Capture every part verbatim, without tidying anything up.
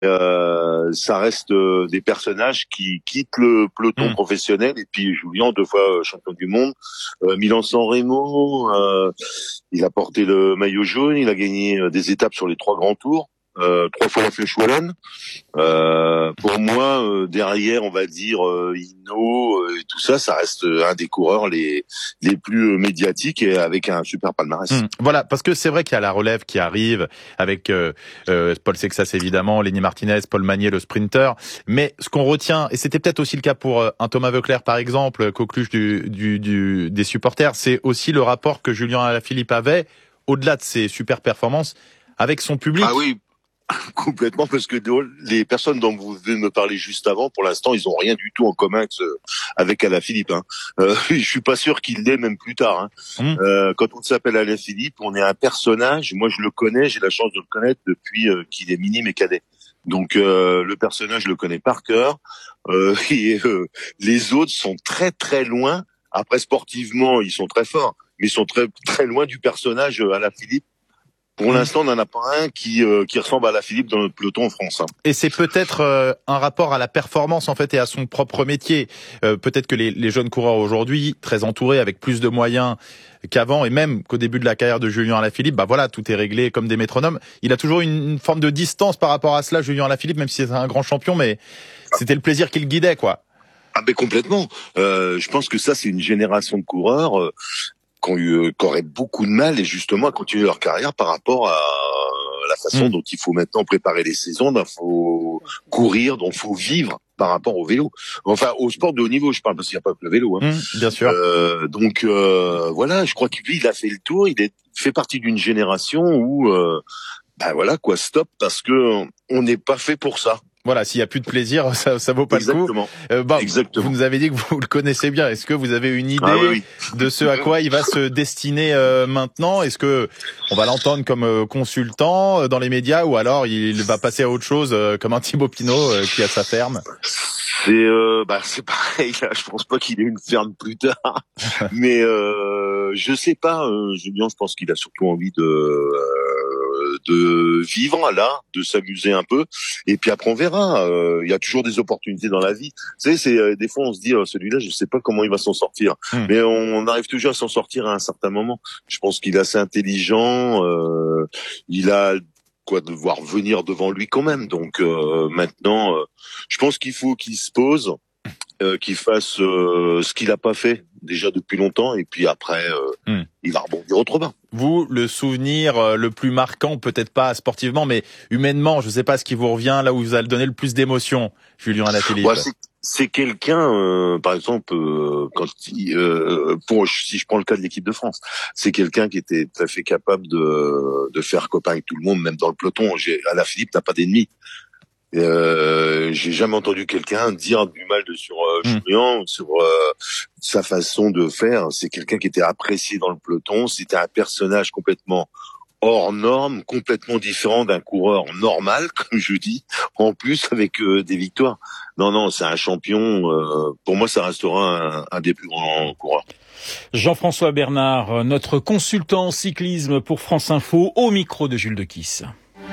Euh, ça reste euh, des personnages qui quittent le peloton mmh. professionnel. Et puis Julien, deux fois champion du monde, euh, Milan-San Remo, euh, il a porté le maillot jaune, il a gagné des étapes sur les trois grands tours. Euh, trois fois la Flèche Wallonne. Euh, pour moi, euh, derrière, on va dire euh, Hinault euh, et tout ça, ça reste un des coureurs les les plus médiatiques et avec un super palmarès. Mmh, voilà, parce que c'est vrai qu'il y a la relève qui arrive avec euh, euh, Paul Sexas évidemment, Lenny Martinez, Paul Magnier, le sprinter. Mais ce qu'on retient, et c'était peut-être aussi le cas pour euh, un Thomas Voeckler par exemple, coqueluche du, du, du des supporters, c'est aussi le rapport que Julien Alaphilippe avait au-delà de ses super performances avec son public. Ah oui. Complètement, parce que les personnes dont vous venez de me parler juste avant, pour l'instant, ils ont rien du tout en commun avec Alaphilippe. Hein. Euh, je suis pas sûr qu'il l'ait même plus tard. Hein. Mmh. Euh, quand on s'appelle Alaphilippe, on est un personnage. Moi, je le connais, j'ai la chance de le connaître depuis euh, qu'il est minime et cadet. Donc, euh, le personnage, je le connais par cœur. Euh, et euh, les autres sont très très loin. Après, sportivement, ils sont très forts, mais ils sont très très loin du personnage Alaphilippe. Pour l'instant, on n'en a pas un qui euh, qui ressemble à Alaphilippe dans notre peloton en France. Hein. Et c'est peut-être euh, un rapport à la performance en fait et à son propre métier. Euh, peut-être que les, les jeunes coureurs aujourd'hui, très entourés, avec plus de moyens qu'avant, et même qu'au début de la carrière de Julien Alaphilippe, bah voilà, tout est réglé comme des métronomes. Il a toujours une, une forme de distance par rapport à cela, Julien Alaphilippe, même si c'est un grand champion, mais c'était le plaisir qui le guidait, quoi. Ah ben complètement. Euh, je pense que ça, c'est une génération de coureurs. Euh, qui auraient beaucoup de mal et justement à continuer leur carrière par rapport à la façon mmh. dont il faut maintenant préparer les saisons, dont il faut courir, dont il faut vivre par rapport au vélo. Enfin, au sport de haut niveau, je parle, parce qu'il n'y a pas que le vélo. Hein. Mmh, bien sûr. Euh, donc euh, voilà, je crois que lui, il a fait le tour. Il est fait partie d'une génération où, euh, ben voilà quoi, stop, parce que on n'est pas fait pour ça. Voilà, s'il y a plus de plaisir, ça, ça vaut pas Exactement. le coup. Euh, bah, Exactement. Vous nous avez dit que vous le connaissez bien. Est-ce que vous avez une idée ah, oui, oui. de ce à quoi il va se destiner euh, maintenant? Est-ce que on va l'entendre comme euh, consultant euh, dans les médias, ou alors il va passer à autre chose euh, comme un Thibaut Pinot euh, qui a sa ferme? C'est euh, bah c'est pareil. Là, je pense pas qu'il ait une ferme plus tard, mais euh, je sais pas. Euh, Julien, je pense qu'il a surtout envie de euh, de vivre là, de s'amuser un peu, et puis après on verra. Euh, il y a toujours des opportunités dans la vie. Tu sais, c'est euh, des fois on se dit oh, celui-là, je sais pas comment il va s'en sortir, mmh. mais on, on arrive toujours à s'en sortir à un certain moment. Je pense qu'il est assez intelligent. Euh, il a quoi de voir venir devant lui quand même. Donc euh, maintenant, euh, je pense qu'il faut qu'il se pose, euh, qu'il fasse euh, ce qu'il a pas fait déjà depuis longtemps, et puis après, euh, mm. il va rebondir autrement. Vous, le souvenir euh, le plus marquant, peut-être pas sportivement, mais humainement, je sais pas ce qui vous revient, là où vous allez donner le plus d'émotion, Julien Alaphilippe. Ouais, c'est, c'est quelqu'un, euh, par exemple, euh, quand il, euh, pour si je prends le cas de l'équipe de France, c'est quelqu'un qui était tout à fait capable de de faire copain avec tout le monde, même dans le peloton. J'ai, Alaphilippe n'a pas d'ennemis. Euh, j'ai jamais entendu quelqu'un dire du mal de sur euh, mmh. Julien, sur euh, sa façon de faire. C'est quelqu'un qui était apprécié dans le peloton. C'était un personnage complètement hors norme, complètement différent d'un coureur normal, comme je dis, en plus avec euh, des victoires. Non, non, c'est un champion. Euh, pour moi, ça restera un, un des plus grands coureurs. Jean-François Bernard, notre consultant en cyclisme pour France Info, au micro de Jules Dequisse.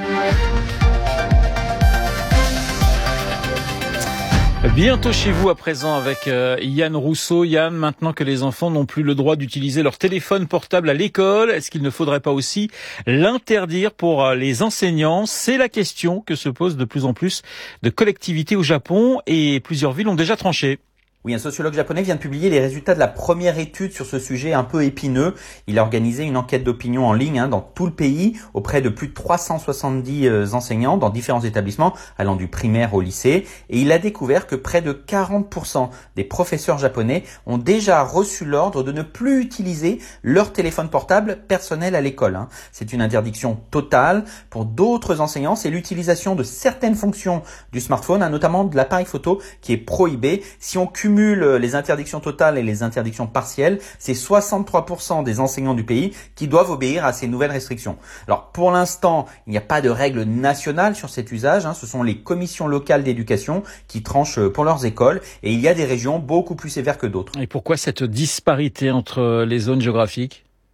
Bientôt chez vous à présent avec euh, Yann Rousseau. Yann, maintenant que les enfants n'ont plus le droit d'utiliser leur téléphone portable à l'école, est-ce qu'il ne faudrait pas aussi l'interdire pour euh, les enseignants? C'est la question que se posent de plus en plus de collectivités au Japon, et plusieurs villes ont déjà tranché. Oui, un sociologue japonais vient de publier les résultats de la première étude sur ce sujet un peu épineux. Il a organisé une enquête d'opinion en ligne hein, dans tout le pays auprès de plus de trois cent soixante-dix euh, enseignants dans différents établissements allant du primaire au lycée. Et il a découvert que près de quarante pour cent des professeurs japonais ont déjà reçu l'ordre de ne plus utiliser leur téléphone portable personnel à l'école. Hein. C'est une interdiction totale. Pour d'autres enseignants, c'est l'utilisation de certaines fonctions du smartphone, hein, notamment de l'appareil photo qui est prohibé. Si on cumule les interdictions totales et les interdictions partielles, c'est soixante-trois pour cent des enseignants du pays qui doivent obéir à ces nouvelles restrictions. Alors pour l'instant, il n'y a pas de règle nationale sur cet usage, hein. Ce sont les commissions locales d'éducation qui tranchent pour leurs écoles, et il y a des régions beaucoup plus sévères que d'autres. Et pourquoi cette disparité entre les zones géographiques ?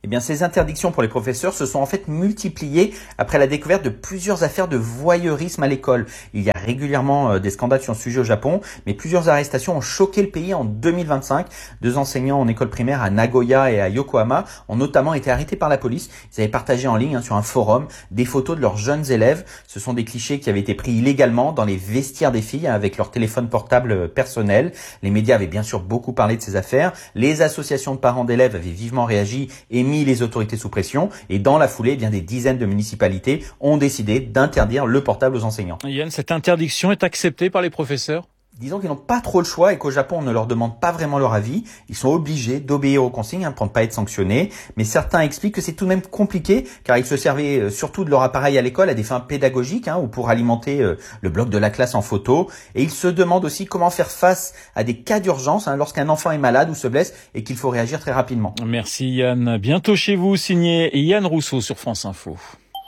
Eh bien, ces interdictions pour les professeurs se sont en fait multipliées après la découverte de plusieurs affaires de voyeurisme à l'école. Il y a régulièrement des scandales sur le sujet au Japon, mais plusieurs arrestations ont choqué le pays en deux mille vingt-cinq. Deux enseignants en école primaire à Nagoya et à Yokohama ont notamment été arrêtés par la police. Ils avaient partagé en ligne hein, sur un forum des photos de leurs jeunes élèves. Ce sont des clichés qui avaient été pris illégalement dans les vestiaires des filles hein, avec leur téléphone portable personnel. Les médias avaient bien sûr beaucoup parlé de ces affaires. Les associations de parents d'élèves avaient vivement réagi et mis les autorités sous pression, et dans la foulée, eh bien des dizaines de municipalités ont décidé d'interdire le portable aux enseignants. Yann, cette interdiction est acceptée par les professeurs ? Disons qu'ils n'ont pas trop le choix et qu'au Japon, on ne leur demande pas vraiment leur avis. Ils sont obligés d'obéir aux consignes hein, pour ne pas être sanctionnés. Mais certains expliquent que c'est tout de même compliqué car ils se servaient surtout de leur appareil à l'école à des fins pédagogiques hein, ou pour alimenter euh, le bloc de la classe en photo. Et ils se demandent aussi comment faire face à des cas d'urgence hein, lorsqu'un enfant est malade ou se blesse et qu'il faut réagir très rapidement. Merci Yann. Bientôt chez vous, signé Yann Rousseau sur France Info.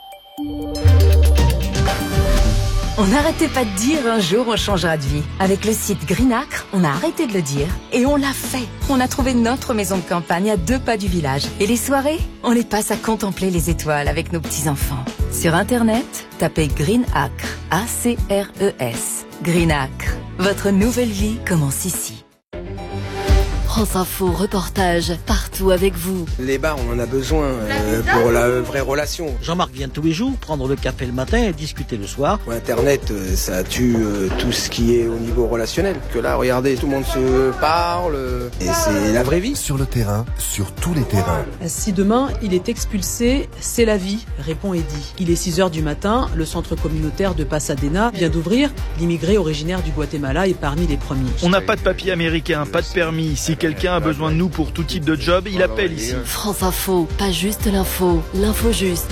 On n'arrêtait pas de dire un jour on changera de vie. Avec le site Greenacre, on a arrêté de le dire et on l'a fait. On a trouvé notre maison de campagne à deux pas du village. Et les soirées, on les passe à contempler les étoiles avec nos petits-enfants. Sur Internet, tapez Greenacre, A C R E S. Greenacre, votre nouvelle vie commence ici. France Info, reportage, partout avec vous. Les bars, on en a besoin euh, pour la vraie relation. Jean-Marc vient tous les jours prendre le café le matin et discuter le soir. Internet, euh, ça tue euh, tout ce qui est au niveau relationnel. Que là, regardez, tout le monde se parle euh, et c'est la vraie vie. Sur le terrain, sur tous les terrains. Si demain, il est expulsé, c'est la vie, répond Eddy. Il est six heures du matin, le centre communautaire de Pasadena vient d'ouvrir. L'immigré originaire du Guatemala est parmi les premiers. On n'a pas de papier américain, pas de permis. Si quelqu'un a besoin de nous pour tout type de job, il appelle ici. France Info, pas juste l'info, l'info juste.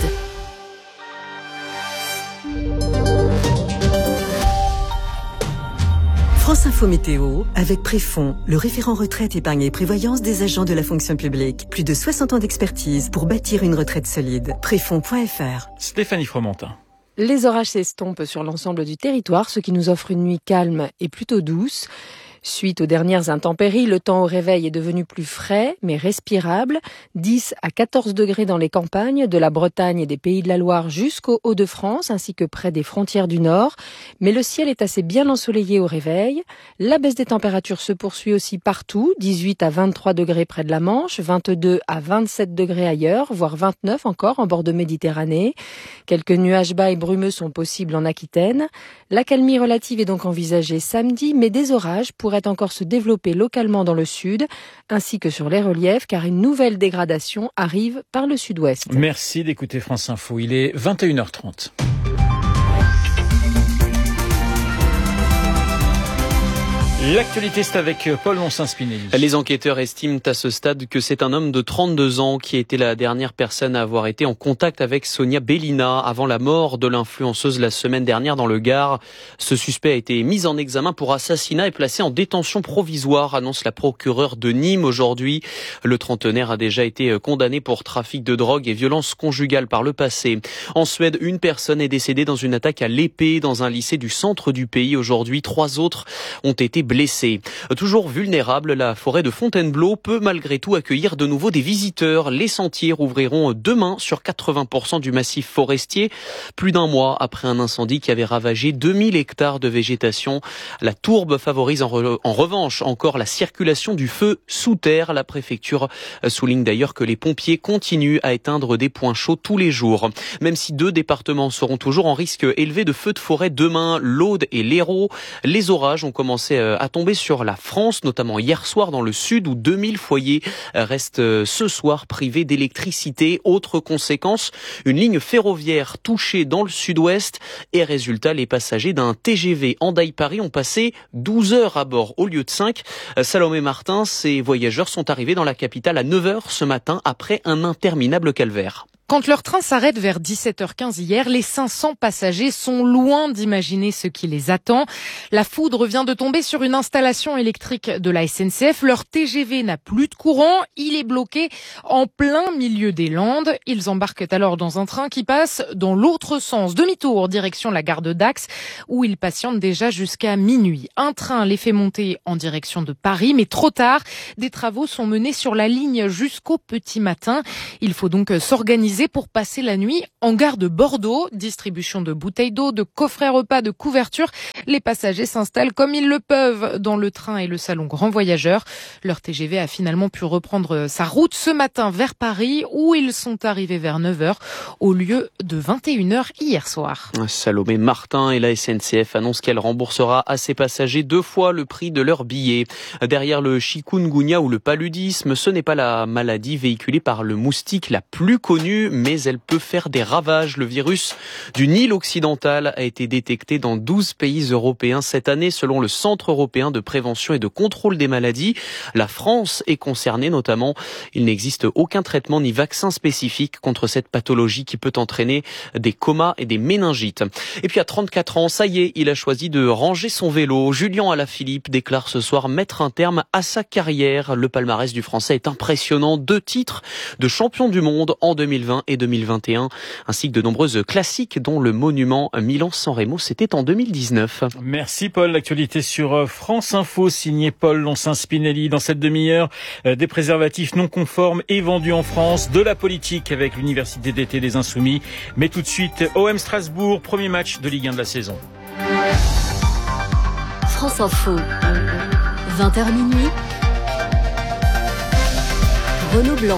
France Info Météo, avec Préfond, le référent retraite, épargne et prévoyance des agents de la fonction publique. Plus de soixante ans d'expertise pour bâtir une retraite solide. Préfond point F R. Stéphanie Fromentin. Les orages s'estompent sur l'ensemble du territoire, ce qui nous offre une nuit calme et plutôt douce. Suite aux dernières intempéries, le temps au réveil est devenu plus frais, mais respirable. dix à quatorze degrés dans les campagnes, de la Bretagne et des Pays de la Loire jusqu'aux Hauts-de-France, ainsi que près des frontières du Nord. Mais le ciel est assez bien ensoleillé au réveil. La baisse des températures se poursuit aussi partout. dix-huit à vingt-trois degrés près de la Manche, vingt-deux à vingt-sept degrés ailleurs, voire vingt-neuf encore en bord de Méditerranée. Quelques nuages bas et brumeux sont possibles en Aquitaine. L'accalmie relative est donc envisagée samedi, mais des orages pourraient encore se développer localement dans le sud, ainsi que sur les reliefs, car une nouvelle dégradation arrive par le sud-ouest. Merci d'écouter France Info. Il est vingt et une heures trente. L'actualité, c'est avec Paul Monsin-Spinelli. Les enquêteurs estiment à ce stade que c'est un homme de trente-deux ans qui était la dernière personne à avoir été en contact avec Sonia Bellina avant la mort de l'influenceuse la semaine dernière dans le Gard. Ce suspect a été mis en examen pour assassinat et placé en détention provisoire, annonce la procureure de Nîmes aujourd'hui. Le trentenaire a déjà été condamné pour trafic de drogue et violence conjugale par le passé. En Suède, une personne est décédée dans une attaque à l'épée dans un lycée du centre du pays aujourd'hui. Trois autres ont été blessés. Blessés. Toujours vulnérable, la forêt de Fontainebleau peut malgré tout accueillir de nouveau des visiteurs. Les sentiers rouvriront demain sur quatre-vingts pour cent du massif forestier, plus d'un mois après un incendie qui avait ravagé deux mille hectares de végétation. La tourbe favorise en, re- en revanche encore la circulation du feu sous terre. La préfecture souligne d'ailleurs que les pompiers continuent à éteindre des points chauds tous les jours. Même si deux départements seront toujours en risque élevé de feux de forêt demain, l'Aude et l'Hérault, les orages ont commencé à à tomber sur la France, notamment hier soir dans le sud où deux mille foyers restent ce soir privés d'électricité. Autre conséquence, une ligne ferroviaire touchée dans le sud-ouest et résultat, les passagers d'un T G V Hendaye-Paris ont passé douze heures à bord au lieu de cinq. Salomé Martin, ces voyageurs sont arrivés dans la capitale à neuf heures ce matin après un interminable calvaire. Quand leur train s'arrête vers dix-sept heures quinze hier, les cinq cents passagers sont loin d'imaginer ce qui les attend. La foudre vient de tomber sur une installation électrique de la S N C F. Leur T G V n'a plus de courant. Il est bloqué en plein milieu des Landes. Ils embarquent alors dans un train qui passe dans l'autre sens, demi-tour, direction la gare de Dax, où ils patientent déjà jusqu'à minuit. Un train les fait monter en direction de Paris, mais trop tard. Des travaux sont menés sur la ligne jusqu'au petit matin. Il faut donc s'organiser pour passer la nuit en gare de Bordeaux. Distribution de bouteilles d'eau, de coffrets repas, de couvertures. Les passagers s'installent comme ils le peuvent dans le train et le salon grand voyageur. Leur T G V a finalement pu reprendre sa route ce matin vers Paris, où ils sont arrivés vers neuf heures au lieu de vingt et une heures hier soir. Salomé Martin et la S N C F annoncent qu'elle remboursera à ses passagers deux fois le prix de leur billet. Derrière le chikungunya ou le paludisme, ce n'est pas la maladie véhiculée par le moustique la plus connue, mais elle peut faire des ravages. Le virus du Nil occidental a été détecté dans douze pays européens cette année, selon le Centre européen de prévention et de contrôle des maladies. La France est concernée notamment. Il n'existe aucun traitement ni vaccin spécifique contre cette pathologie qui peut entraîner des comas et des méningites. Et puis à trente-quatre ans, ça y est, il a choisi de ranger son vélo. Julian Alaphilippe déclare ce soir mettre un terme à sa carrière. Le palmarès du Français est impressionnant. Deux titres de champion du monde en deux mille vingt et deux mille vingt et un, ainsi que de nombreuses classiques, dont le monument Milan-San Remo, c'était en deux mille dix-neuf. Merci Paul. L'actualité sur France Info, signé Paul Lonsin-Spinelli. Dans cette demi-heure, des préservatifs non conformes et vendus en France, de la politique avec l'Université d'été des Insoumis. Mais tout de suite, O M Strasbourg, premier match de Ligue un de la saison. France Info, vingt heures minuit, Renaud Blanc.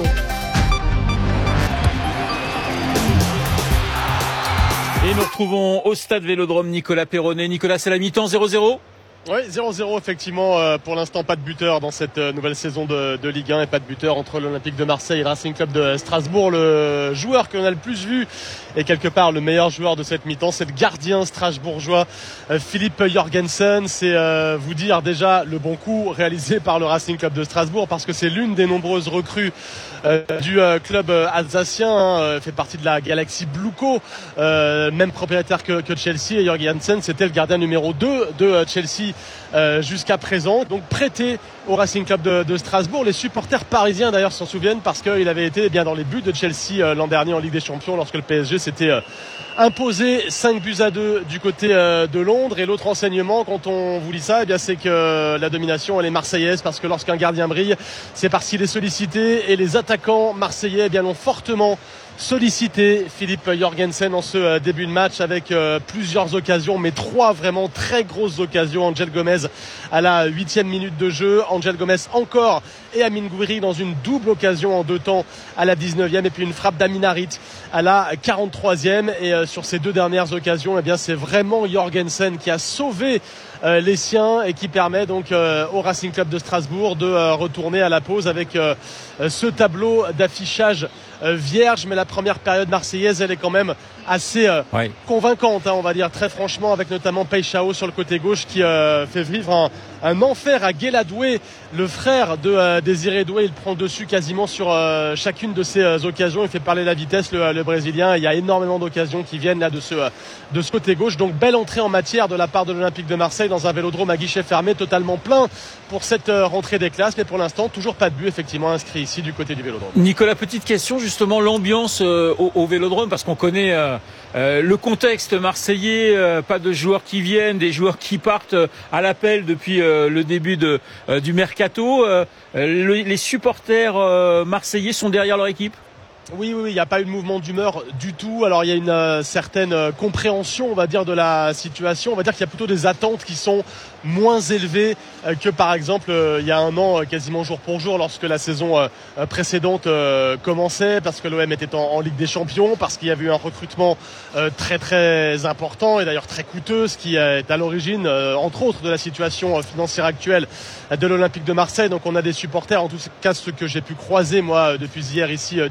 Et nous retrouvons au stade Vélodrome Nicolas Perronnet. Nicolas, c'est la mi-temps, zéro zéro. Oui, zéro zéro effectivement, euh, pour l'instant pas de buteur dans cette euh, nouvelle saison de, de Ligue un et pas de buteur entre l'Olympique de Marseille et le Racing Club de Strasbourg. Le joueur qu'on a le plus vu et quelque part le meilleur joueur de cette mi-temps, c'est le gardien strasbourgeois euh, Philippe Jorgensen. C'est euh, vous dire déjà le bon coup réalisé par le Racing Club de Strasbourg, parce que c'est l'une des nombreuses recrues euh, du euh, club euh, alsacien, hein, euh, fait partie de la Galaxy Bluco, euh, même propriétaire que, que Chelsea. Et Jorgensen, c'était le gardien numéro deux de euh, Chelsea Euh, jusqu'à présent, donc prêté au Racing Club de, de Strasbourg. Les supporters parisiens d'ailleurs s'en souviennent, parce qu'il avait été eh bien dans les buts de Chelsea euh, l'an dernier en Ligue des Champions, lorsque le P S G s'était euh, imposé cinq buts à deux du côté euh, de Londres. Et l'autre enseignement, quand on vous lit ça, eh bien c'est que euh, la domination elle est marseillaise, parce que lorsqu'un gardien brille, c'est parce qu'il est sollicité, et les attaquants marseillais eh bien l'ont fortement sollicité, Philippe Jorgensen, en ce euh, début de match, avec euh, plusieurs occasions, mais trois vraiment très grosses occasions. Angel Gomez à la huitième minute de jeu, Angel Gomez encore, et Amin Gouiri dans une double occasion en deux temps à la dix-neuvième, et puis une frappe d'Amin Harit à la quarante-troisième. Et euh, sur ces deux dernières occasions, eh bien c'est vraiment Jorgensen qui a sauvé Euh, les siens, et qui permet donc euh, au Racing Club de Strasbourg de euh, retourner à la pause avec euh, ce tableau d'affichage euh, vierge. Mais la première période marseillaise, elle est quand même assez euh, ouais. convaincante, hein, on va dire, très franchement, avec notamment Peixao sur le côté gauche qui euh, fait vivre un, un enfer à Guela Doué, le frère de euh, Désiré Doué. Il prend le dessus quasiment sur euh, chacune de ces euh, occasions. Il fait parler la vitesse, le, le Brésilien. Il y a énormément d'occasions qui viennent là de ce, euh, de ce côté gauche. Donc belle entrée en matière de la part de l'Olympique de Marseille, dans un Vélodrome à guichet fermé, totalement plein pour cette rentrée des classes. Mais pour l'instant, toujours pas de but effectivement inscrit ici du côté du Vélodrome. Nicolas, petite question, justement, l'ambiance euh, au, au Vélodrome, parce qu'on connaît euh, euh, le contexte marseillais, euh, pas de joueurs qui viennent, des joueurs qui partent euh, à l'appel depuis euh, le début de, euh, du mercato. Euh, le, les supporters euh, marseillais sont derrière leur équipe? Oui, oui, oui, il n'y a pas eu de mouvement d'humeur du tout. Alors il y a une euh, certaine euh, compréhension, on va dire, de la situation. On va dire qu'il y a plutôt des attentes qui sont moins élevées euh, que par exemple euh, il y a un an, euh, quasiment jour pour jour, lorsque la saison euh, précédente euh, commençait, parce que l'O M était en, en Ligue des Champions, parce qu'il y avait eu un recrutement euh, très très important, et d'ailleurs très coûteux, ce qui est à l'origine, euh, entre autres, de la situation financière actuelle de l'Olympique de Marseille. Donc on a des supporters, en tout cas ceux que j'ai pu croiser moi depuis hier ici euh, du côté de la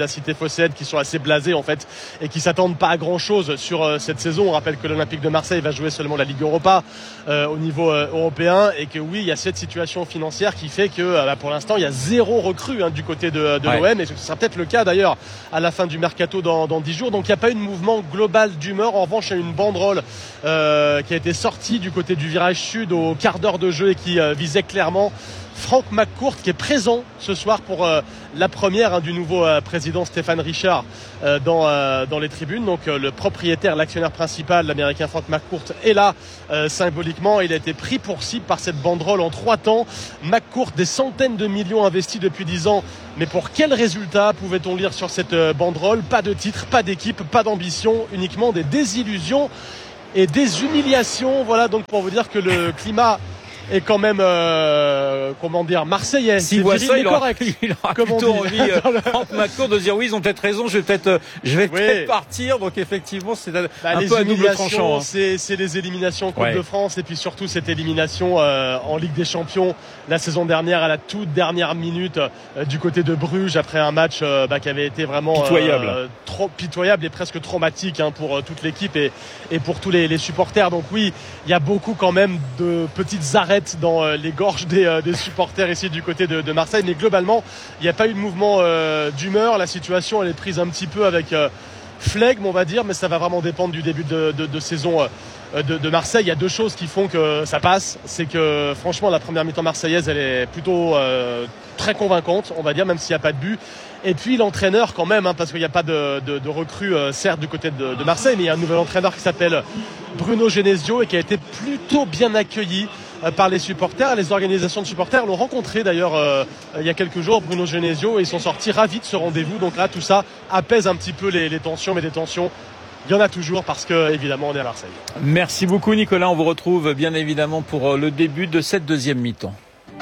Cité Phocéenne qui sont assez blasés en fait et qui s'attendent pas à grand chose sur euh, cette saison. On rappelle que l'Olympique de Marseille va jouer seulement la Ligue Europa euh, au niveau euh, européen et que oui, il y a cette situation financière qui fait que euh, bah, pour l'instant il y a zéro recrue hein, du côté de, de ouais. l'O M et ce sera peut-être le cas d'ailleurs à la fin du mercato dans, dans dix jours. Donc il n'y a pas eu de mouvement global d'humeur. En revanche, il y a eu une banderole euh, qui a été sortie du côté du virage sud au quart d'heure de jeu et qui euh, visait clairement Frank McCourt qui est présent ce soir pour euh, la première hein, du nouveau euh, président Stéphane Richard euh, dans, euh, dans les tribunes. Donc euh, le propriétaire, l'actionnaire principal, l'américain Frank McCourt est là euh, symboliquement. Il a été pris pour cible par cette banderole en trois temps. McCourt, des centaines de millions investis depuis dix ans. Mais pour quel résultat pouvait-on lire sur cette euh, banderole? Pas de titre, pas d'équipe, pas d'ambition, uniquement des désillusions et des humiliations. Voilà donc pour vous dire que le climat est quand même euh, comment dire marseillais. S'il voit ça, il aura, il aura plutôt envie euh, Franck McCourt de dire oui, ils ont peut-être raison, je vais peut-être euh, je vais oui. peut-être partir. Donc effectivement, c'est un, bah, un peu à double tranchant. Hein. C'est, c'est les éliminations en Coupe ouais. de France et puis surtout cette élimination euh, en Ligue des Champions la saison dernière à la toute dernière minute euh, du côté de Bruges après un match euh, bah, qui avait été vraiment pitoyable, euh, trop pitoyable et presque traumatique hein, pour euh, toute l'équipe et, et pour tous les, les supporters. Donc oui, il y a beaucoup quand même de petites arrêtes dans euh, les gorges des, euh, des supporters ici du côté de, de Marseille, mais globalement il n'y a pas eu de mouvement euh, d'humeur. La situation elle est prise un petit peu avec euh, flegme on va dire, mais ça va vraiment dépendre du début de, de, de saison euh, de, de Marseille. Il y a deux choses qui font que ça passe, c'est que franchement la première mi-temps marseillaise elle est plutôt euh, très convaincante on va dire, même s'il n'y a pas de but. Et puis l'entraîneur quand même, hein, parce qu'il n'y a pas de, de, de recrue euh, certes du côté de, de Marseille, mais il y a un nouvel entraîneur qui s'appelle Bruno Genesio et qui a été plutôt bien accueilli euh, par les supporters. Les organisations de supporters l'ont rencontré d'ailleurs euh, il y a quelques jours, Bruno Genesio, et ils sont sortis ravis de ce rendez-vous. Donc là, tout ça apaise un petit peu les, les tensions, mais des tensions, il y en a toujours parce que évidemment on est à Marseille. Merci beaucoup Nicolas, on vous retrouve bien évidemment pour le début de cette deuxième mi-temps.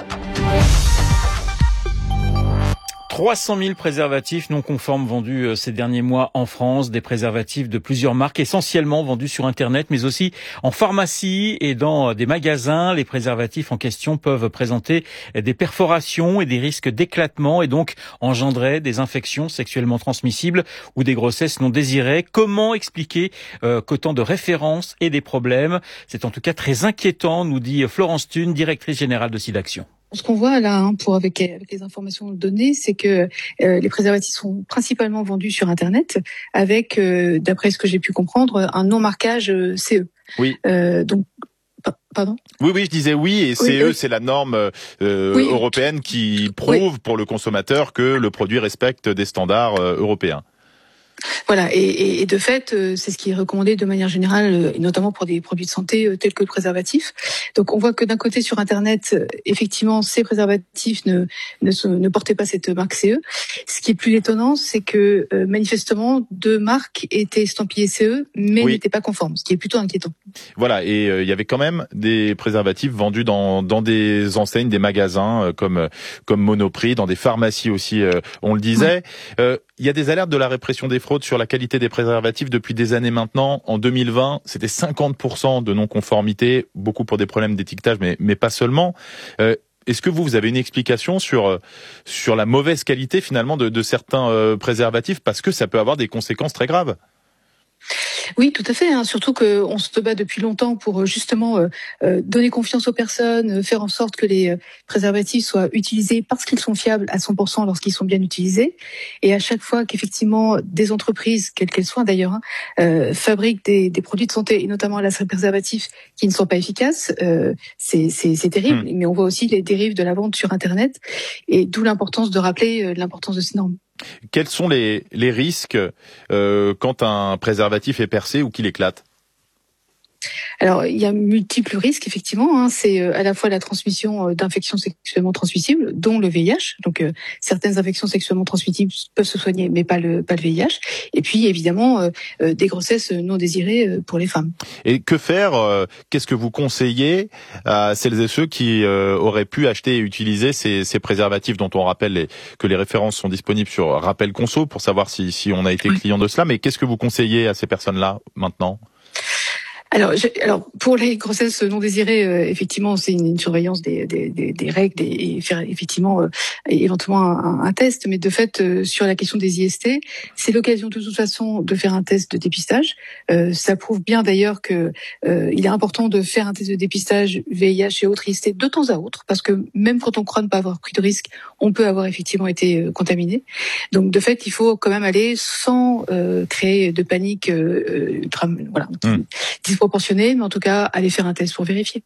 trois cent mille préservatifs non conformes vendus ces derniers mois en France, des préservatifs de plusieurs marques, essentiellement vendus sur Internet, mais aussi en pharmacie et dans des magasins. Les préservatifs en question peuvent présenter des perforations et des risques d'éclatement et donc engendrer des infections sexuellement transmissibles ou des grossesses non désirées. Comment expliquer euh, qu'autant de références et des problèmes? C'est en tout cas très inquiétant, nous dit Florence Thune, directrice générale de SIDAction. Ce qu'on voit là, hein, pour avec, avec les informations données, c'est que euh, les préservatifs sont principalement vendus sur Internet, avec, euh, d'après ce que j'ai pu comprendre, un non-marquage euh, C E. Oui. Euh, donc, pardon. Oui, oui, je disais oui, et C E, oui, oui. c'est la norme euh, oui. européenne qui prouve oui. pour le consommateur que le produit respecte des standards euh, européens. Voilà, et, et, et de fait, euh, c'est ce qui est recommandé de manière générale, euh, et notamment pour des produits de santé euh, tels que le préservatif. Donc, on voit que d'un côté sur Internet, euh, effectivement, ces préservatifs ne, ne ne portaient pas cette marque C E. Ce qui est plus étonnant, c'est que euh, manifestement deux marques étaient estampillées C E, mais oui. n'étaient pas conformes, ce qui est plutôt inquiétant. Voilà, et il euh, y avait quand même des préservatifs vendus dans dans des enseignes, des magasins euh, comme comme Monoprix, dans des pharmacies aussi. Euh, on le disait. Il ouais. euh, y a des alertes de la répression des fraudes sur la qualité des préservatifs depuis des années maintenant. En deux mille vingt, c'était cinquante pour cent de non-conformité, beaucoup pour des problèmes d'étiquetage, mais, mais pas seulement. Euh, est-ce que vous, vous avez une explication sur, sur la mauvaise qualité finalement de, de certains euh, préservatifs, parce que ça peut avoir des conséquences très graves? Oui, tout à fait. Hein. Surtout qu'on se bat depuis longtemps pour justement euh, euh, donner confiance aux personnes, faire en sorte que les euh, préservatifs soient utilisés parce qu'ils sont fiables à cent pour cent lorsqu'ils sont bien utilisés. Et à chaque fois qu'effectivement des entreprises, quelles qu'elles soient d'ailleurs, hein, euh, fabriquent des, des produits de santé, et notamment là, ces préservatifs qui ne sont pas efficaces, euh, c'est, c'est, c'est terrible. Mmh. Mais on voit aussi les dérives de la vente sur Internet, et d'où l'importance de rappeler euh, l'importance de ces normes. Quels sont les, les risques euh, quand un préservatif est percé ou qu'il éclate ? Alors, il y a multiples risques, effectivement. Hein. C'est à la fois la transmission d'infections sexuellement transmissibles, dont le V I H. Donc, euh, certaines infections sexuellement transmissibles peuvent se soigner, mais pas le, pas le V I H. Et puis, évidemment, euh, des grossesses non désirées pour les femmes. Et que faire euh, Qu'est-ce que vous conseillez à celles et ceux qui euh, auraient pu acheter et utiliser ces, ces préservatifs dont on rappelle les, que les références sont disponibles sur Rappel Conso pour savoir si, si on a été client de cela. Mais qu'est-ce que vous conseillez à ces personnes-là maintenant ? Alors, je, alors pour les grossesses non désirées, euh, effectivement, c'est une, une surveillance des, des, des, des règles et, et faire effectivement euh, éventuellement un, un test. Mais de fait, euh, sur la question des I S T, c'est l'occasion de toute façon de faire un test de dépistage. Euh, ça prouve bien d'ailleurs que euh, il est important de faire un test de dépistage V I H et autres I S T de temps à autre, parce que même quand on croit ne pas avoir pris de risque, on peut avoir effectivement été euh, contaminé. Donc de fait, il faut quand même aller sans euh, créer de panique, euh, ultra, voilà. Mmh. disproportionné, mais en tout cas, aller faire un test pour vérifier.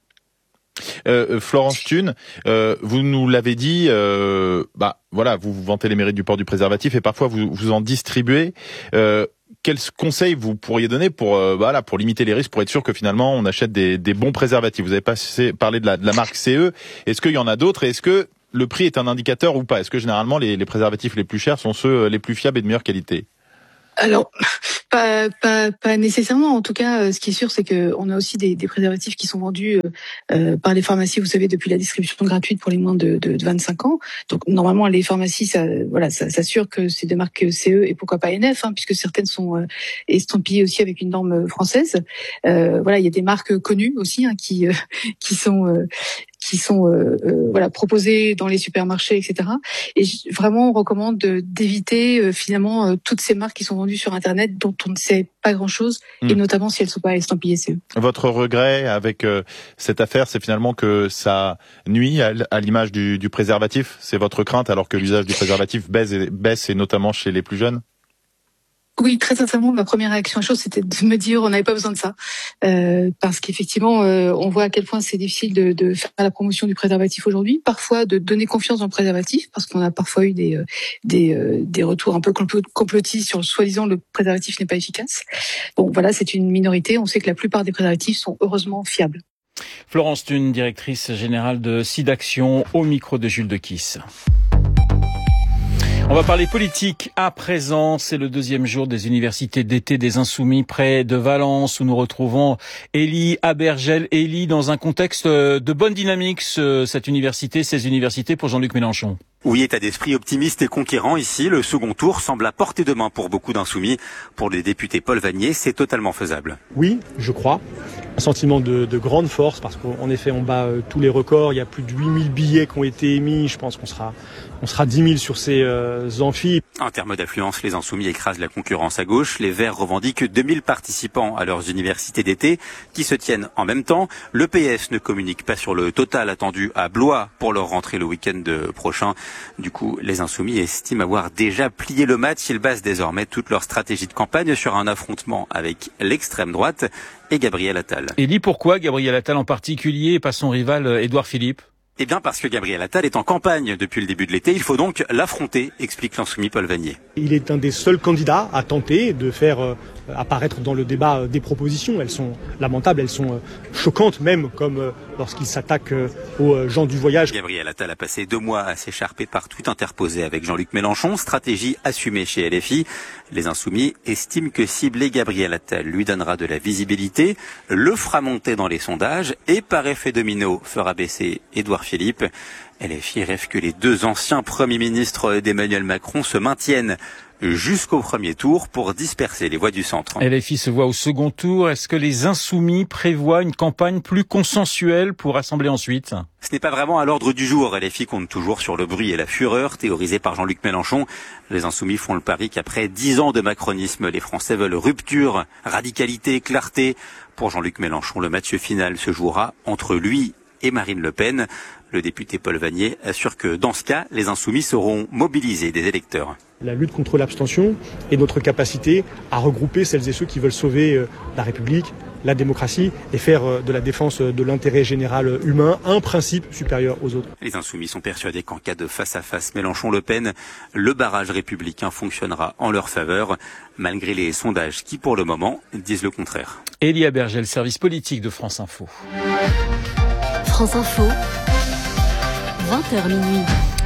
Euh, Florence Thune, euh, vous nous l'avez dit, euh, bah voilà, vous, vous vantez les mérites du port du préservatif et parfois vous, vous en distribuez. Euh, quels conseils vous pourriez donner pour, euh, voilà, pour limiter les risques, pour être sûr que finalement on achète des, des bons préservatifs? Vous avez passé, parlé de la, de la marque C E. Est-ce qu'il y en a d'autres? Est-ce que le prix est un indicateur ou pas? Est-ce que généralement les, les préservatifs les plus chers sont ceux les plus fiables et de meilleure qualité? Alors, pas, pas, pas nécessairement. En tout cas, ce qui est sûr, c'est que on a aussi des, des préservatifs qui sont vendus euh, par les pharmacies. Vous savez, depuis la distribution gratuite pour les moins de, de, de vingt-cinq ans. Donc, normalement, les pharmacies, ça, voilà, ça s'assure que c'est de marque C E et pourquoi pas N F, hein, puisque certaines sont euh, estampillées aussi avec une norme française. Euh, voilà, il y a des marques connues aussi hein, qui, euh, qui sont euh, qui sont euh, euh, voilà proposés dans les supermarchés, et cetera. Et vraiment, on recommande de, d'éviter euh, finalement euh, toutes ces marques qui sont vendues sur Internet dont on ne sait pas grand-chose, mmh. et notamment si elles ne sont pas estampillées C E. Votre regret avec euh, cette affaire, c'est finalement que ça nuit à, à l'image du, du préservatif? C'est votre crainte alors que l'usage du préservatif baisse et, baisse et notamment chez les plus jeunes? Oui, très sincèrement, ma première réaction à chose, c'était de me dire on n'avait pas besoin de ça, euh, parce qu'effectivement, euh, on voit à quel point c'est difficile de, de faire la promotion du préservatif aujourd'hui, parfois de donner confiance dans le préservatif, parce qu'on a parfois eu des euh, des, euh, des retours un peu complotistes sur soi-disant le préservatif n'est pas efficace. Bon, voilà, c'est une minorité. On sait que la plupart des préservatifs sont heureusement fiables. Florence Thune, directrice générale de SIDAction, au micro de Jules Dequisse. On va parler politique à présent. C'est le deuxième jour des universités d'été des Insoumis près de Valence où nous retrouvons Élie Abergel. Élie, dans un contexte de bonne dynamique, cette université, ces universités pour Jean-Luc Mélenchon. Oui, état d'esprit optimiste et conquérant ici. Le second tour semble à portée de main pour beaucoup d'insoumis. Pour le député Paul Vannier, c'est totalement faisable. Oui, je crois. Un sentiment de, de grande force parce qu'en effet, on bat euh, tous les records. Il y a plus de huit mille billets qui ont été émis. Je pense qu'on sera, on sera dix mille sur ces euh, amphis. En termes d'affluence, les Insoumis écrasent la concurrence à gauche. Les Verts revendiquent deux mille participants à leurs universités d'été qui se tiennent en même temps. Le P S ne communique pas sur le total attendu à Blois pour leur rentrée le week-end prochain. Du coup, les Insoumis estiment avoir déjà plié le match. Ils basent désormais toute leur stratégie de campagne sur un affrontement avec l'extrême droite et Gabriel Attal. Et dit pourquoi Gabriel Attal en particulier et pas son rival Édouard Philippe? Eh bien parce que Gabriel Attal est en campagne depuis le début de l'été. Il faut donc l'affronter, explique l'insoumis Paul Vannier. Il est un des seuls candidats à tenter de faire euh, apparaître dans le débat euh, des propositions. Elles sont lamentables, elles sont euh, choquantes même, comme euh, lorsqu'il s'attaque euh, aux euh, gens du voyage. Gabriel Attal a passé deux mois à s'écharper par tweet interposé avec Jean-Luc Mélenchon. Stratégie assumée chez L F I. Les Insoumis estiment que cibler Gabriel Attal lui donnera de la visibilité, le fera monter dans les sondages et par effet domino fera baisser Édouard Philippe. L F I rêve que les deux anciens premiers ministres d'Emmanuel Macron se maintiennent jusqu'au premier tour pour disperser les voix du centre. L F I se voit au second tour. Est-ce que les Insoumis prévoient une campagne plus consensuelle pour rassembler ensuite? Ce n'est pas vraiment à l'ordre du jour. L F I compte toujours sur le bruit et la fureur théorisés par Jean-Luc Mélenchon. Les Insoumis font le pari qu'après dix ans de macronisme, les Français veulent rupture, radicalité, clarté. Pour Jean-Luc Mélenchon, le match final se jouera entre lui et Marine Le Pen. Le député Paul Vannier assure que dans ce cas, les Insoumis sauront mobiliser des électeurs. La lutte contre l'abstention et notre capacité à regrouper celles et ceux qui veulent sauver la République, la démocratie et faire de la défense de l'intérêt général humain un principe supérieur aux autres. Les Insoumis sont persuadés qu'en cas de face-à-face Mélenchon-Le Pen, le barrage républicain fonctionnera en leur faveur, malgré les sondages qui, pour le moment, disent le contraire. Élie Abergel, service politique de France Info. France Info, vingt heures minuit.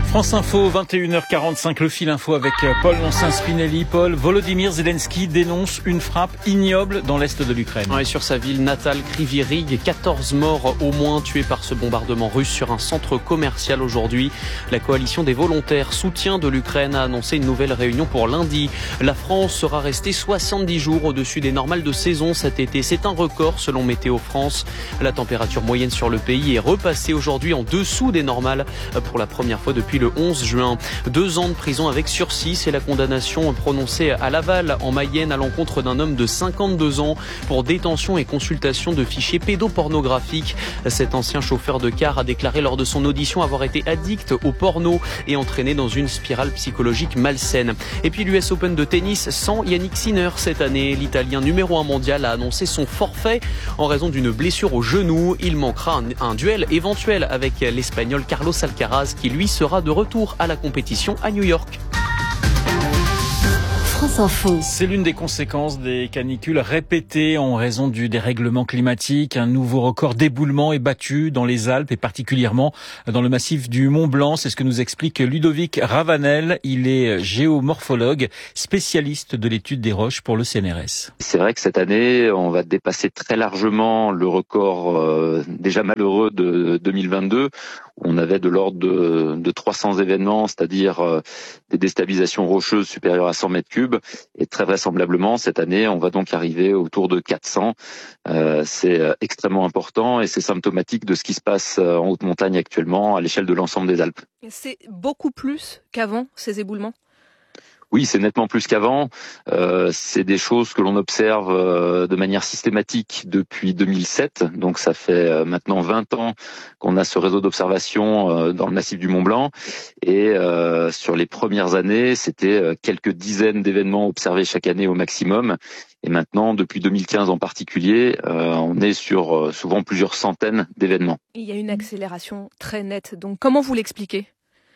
France Info, vingt et une heures quarante-cinq, le fil info avec Paul Lancin-Spinelli. Paul, Volodymyr Zelensky dénonce une frappe ignoble dans l'est de l'Ukraine. Ouais, sur sa ville natale, Kryvyi Rih, quatorze morts au moins tués par ce bombardement russe sur un centre commercial aujourd'hui. La coalition des volontaires soutien de l'Ukraine a annoncé une nouvelle réunion pour lundi. La France sera restée soixante-dix jours au-dessus des normales de saison cet été. C'est un record selon Météo France. La température moyenne sur le pays est repassée aujourd'hui en dessous des normales pour la première fois depuis le onze juin. Deux ans de prison avec sursis, c'est la condamnation prononcée à Laval, en Mayenne, à l'encontre d'un homme de cinquante-deux ans pour détention et consultation de fichiers pédopornographiques. Cet ancien chauffeur de car a déclaré lors de son audition avoir été addict au porno et entraîné dans une spirale psychologique malsaine. Et puis l'U S Open de tennis sans Yannick Sinner cette année. L'Italien numéro un mondial a annoncé son forfait en raison d'une blessure au genou. Il manquera un, un duel éventuel avec l'Espagnol Carlos Alcaraz qui lui sera de retour à la compétition à New York. France Info. C'est l'une des conséquences des canicules répétées en raison du dérèglement climatique. Un nouveau record d'éboulement est battu dans les Alpes et particulièrement dans le massif du Mont Blanc. C'est ce que nous explique Ludovic Ravanel. Il est géomorphologue, spécialiste de l'étude des roches pour le C N R S. C'est vrai que cette année, on va dépasser très largement le record euh, déjà malheureux de deux mille vingt-deux. On avait de l'ordre de, de trois cents événements, c'est-à-dire euh, des déstabilisations rocheuses supérieures à cent mètres cubes. Et très vraisemblablement, cette année, on va donc arriver autour de quatre cents. Euh, c'est extrêmement important et c'est symptomatique de ce qui se passe en haute montagne actuellement à l'échelle de l'ensemble des Alpes. C'est beaucoup plus qu'avant, ces éboulements ? Oui, c'est nettement plus qu'avant. Euh, c'est des choses que l'on observe euh, de manière systématique depuis deux mille sept. Donc ça fait euh, maintenant vingt ans qu'on a ce réseau d'observation euh, dans le massif du Mont Blanc. Et euh, sur les premières années, c'était euh, quelques dizaines d'événements observés chaque année au maximum. Et maintenant, depuis deux mille quinze en particulier, euh, on est sur euh, souvent plusieurs centaines d'événements. Il y a une accélération très nette. Donc comment vous l'expliquez ?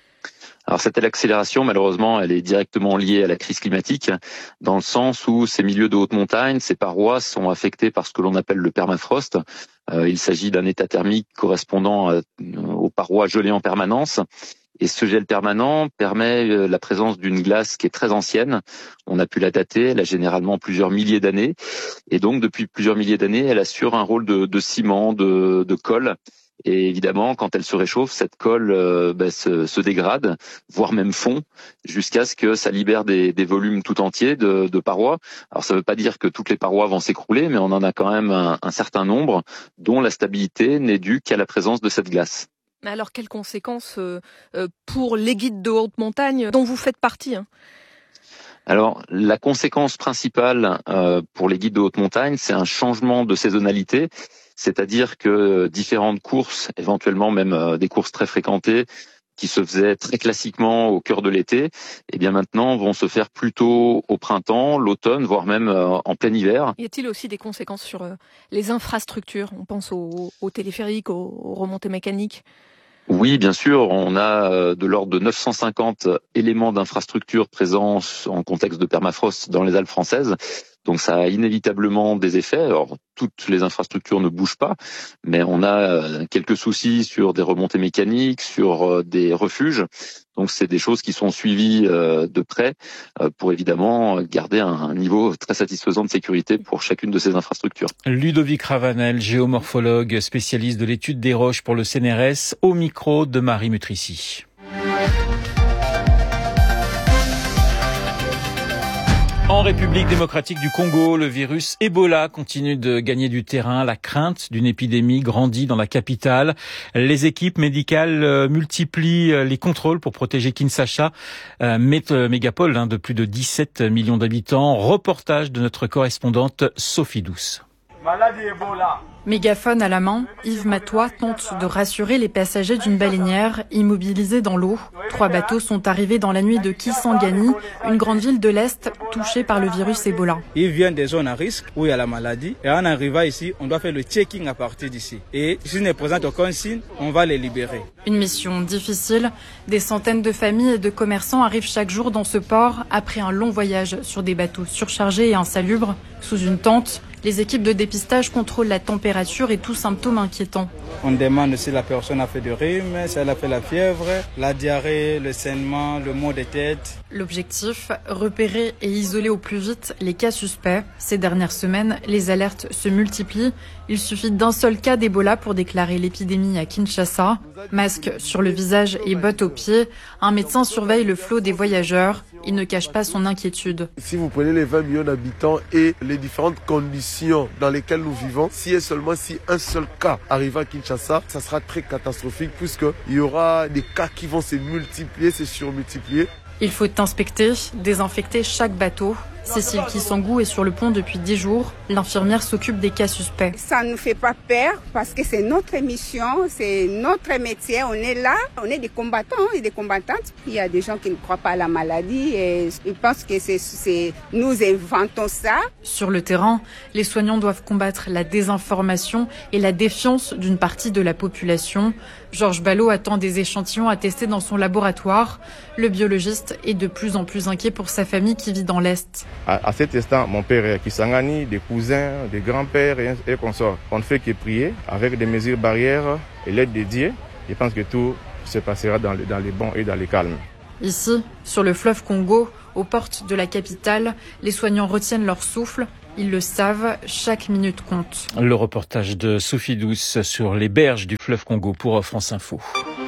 Alors cette accélération, malheureusement, elle est directement liée à la crise climatique, dans le sens où ces milieux de haute montagne, ces parois sont affectées par ce que l'on appelle le permafrost. Euh, il s'agit d'un état thermique correspondant à, aux parois gelées en permanence. Et ce gel permanent permet la présence d'une glace qui est très ancienne. On a pu la dater, elle a généralement plusieurs milliers d'années. Et donc, depuis plusieurs milliers d'années, elle assure un rôle de, de ciment, de, de colle. Et évidemment, quand elle se réchauffe, cette colle euh, bah, se, se dégrade, voire même fond, jusqu'à ce que ça libère des, des volumes tout entiers de, de parois. Alors ça ne veut pas dire que toutes les parois vont s'écrouler, mais on en a quand même un, un certain nombre dont la stabilité n'est due qu'à la présence de cette glace. Alors quelles conséquences euh, pour les guides de haute montagne dont vous faites partie hein ? Alors, la conséquence principale euh, pour les guides de haute montagne, c'est un changement de saisonnalité. C'est-à-dire que différentes courses, éventuellement même euh, des courses très fréquentées, qui se faisaient très classiquement au cœur de l'été, eh bien maintenant vont se faire plutôt au printemps, l'automne, voire même euh, en plein hiver. Y a-t-il aussi des conséquences sur euh, les infrastructures ? On pense aux, aux téléphériques, aux, aux remontées mécaniques. Oui, bien sûr, on a de l'ordre de neuf cent cinquante éléments d'infrastructure présents en contexte de permafrost dans les Alpes françaises. Donc ça a inévitablement des effets. Alors toutes les infrastructures ne bougent pas, mais on a quelques soucis sur des remontées mécaniques, sur des refuges. Donc c'est des choses qui sont suivies de près pour évidemment garder un niveau très satisfaisant de sécurité pour chacune de ces infrastructures. Ludovic Ravanel, géomorphologue, spécialiste de l'étude des roches pour le C N R S, au micro de Marie Mutrici. En République démocratique du Congo, le virus Ebola continue de gagner du terrain. La crainte d'une épidémie grandit dans la capitale. Les équipes médicales multiplient les contrôles pour protéger Kinshasa, mégapole de plus de dix-sept millions d'habitants. Reportage de notre correspondante Sophie Douce. Maladie Ebola. Mégaphone à la main, Yves Matois tente de rassurer les passagers d'une baleinière immobilisée dans l'eau. Trois bateaux sont arrivés dans la nuit de Kisangani, une grande ville de l'Est touchée par le virus Ebola. Ils viennent des zones à risque où il y a la maladie. Et en arrivant ici, on doit faire le checking à partir d'ici. Et s'ils ne présentent aucun signe, on va les libérer. Une mission difficile. Des centaines de familles et de commerçants arrivent chaque jour dans ce port après un long voyage sur des bateaux surchargés et insalubres. Sous une tente, Les équipes de dépistage contrôlent la température et tout symptôme inquiétant. On demande si la personne a fait du rhume, si elle a fait la fièvre, la diarrhée, le saignement, le maux de tête. L'objectif, repérer et isoler au plus vite les cas suspects. Ces dernières semaines, les alertes se multiplient. Il suffit d'un seul cas d'Ebola pour déclarer l'épidémie à Kinshasa. Masque sur le visage et bottes aux pieds, un médecin surveille le flot des voyageurs. Il ne cache pas son inquiétude. Si vous prenez les vingt millions d'habitants et les différentes conditions dans lesquelles nous vivons, si et seulement si un seul cas arrive à Kinshasa, ça sera très catastrophique puisqu'il y aura des cas qui vont se multiplier, se surmultiplier. Il faut inspecter, désinfecter chaque bateau. Cécile Kissangou est sur le pont depuis dix jours. L'infirmière s'occupe des cas suspects. Ça ne nous fait pas peur parce que c'est notre mission, c'est notre métier. On est là, on est des combattants et des combattantes. Il y a des gens qui ne croient pas à la maladie et ils pensent que c'est, c'est nous inventons ça. Sur le terrain, les soignants doivent combattre la désinformation et la défiance d'une partie de la population. Georges Ballot attend des échantillons à tester dans son laboratoire. Le biologiste est de plus en plus inquiet pour sa famille qui vit dans l'Est. À, à cet instant, mon père est à Kisangani, des cousins, des grands-pères et, et consorts. On ne fait que prier avec des mesures barrières et l'aide de Dieu. Je pense que tout se passera dans, le, dans les bons et dans les calmes. Ici, sur le fleuve Congo, aux portes de la capitale, les soignants retiennent leur souffle. Ils le savent, chaque minute compte. Le reportage de Sophie Douce sur les berges du fleuve Congo pour France Info.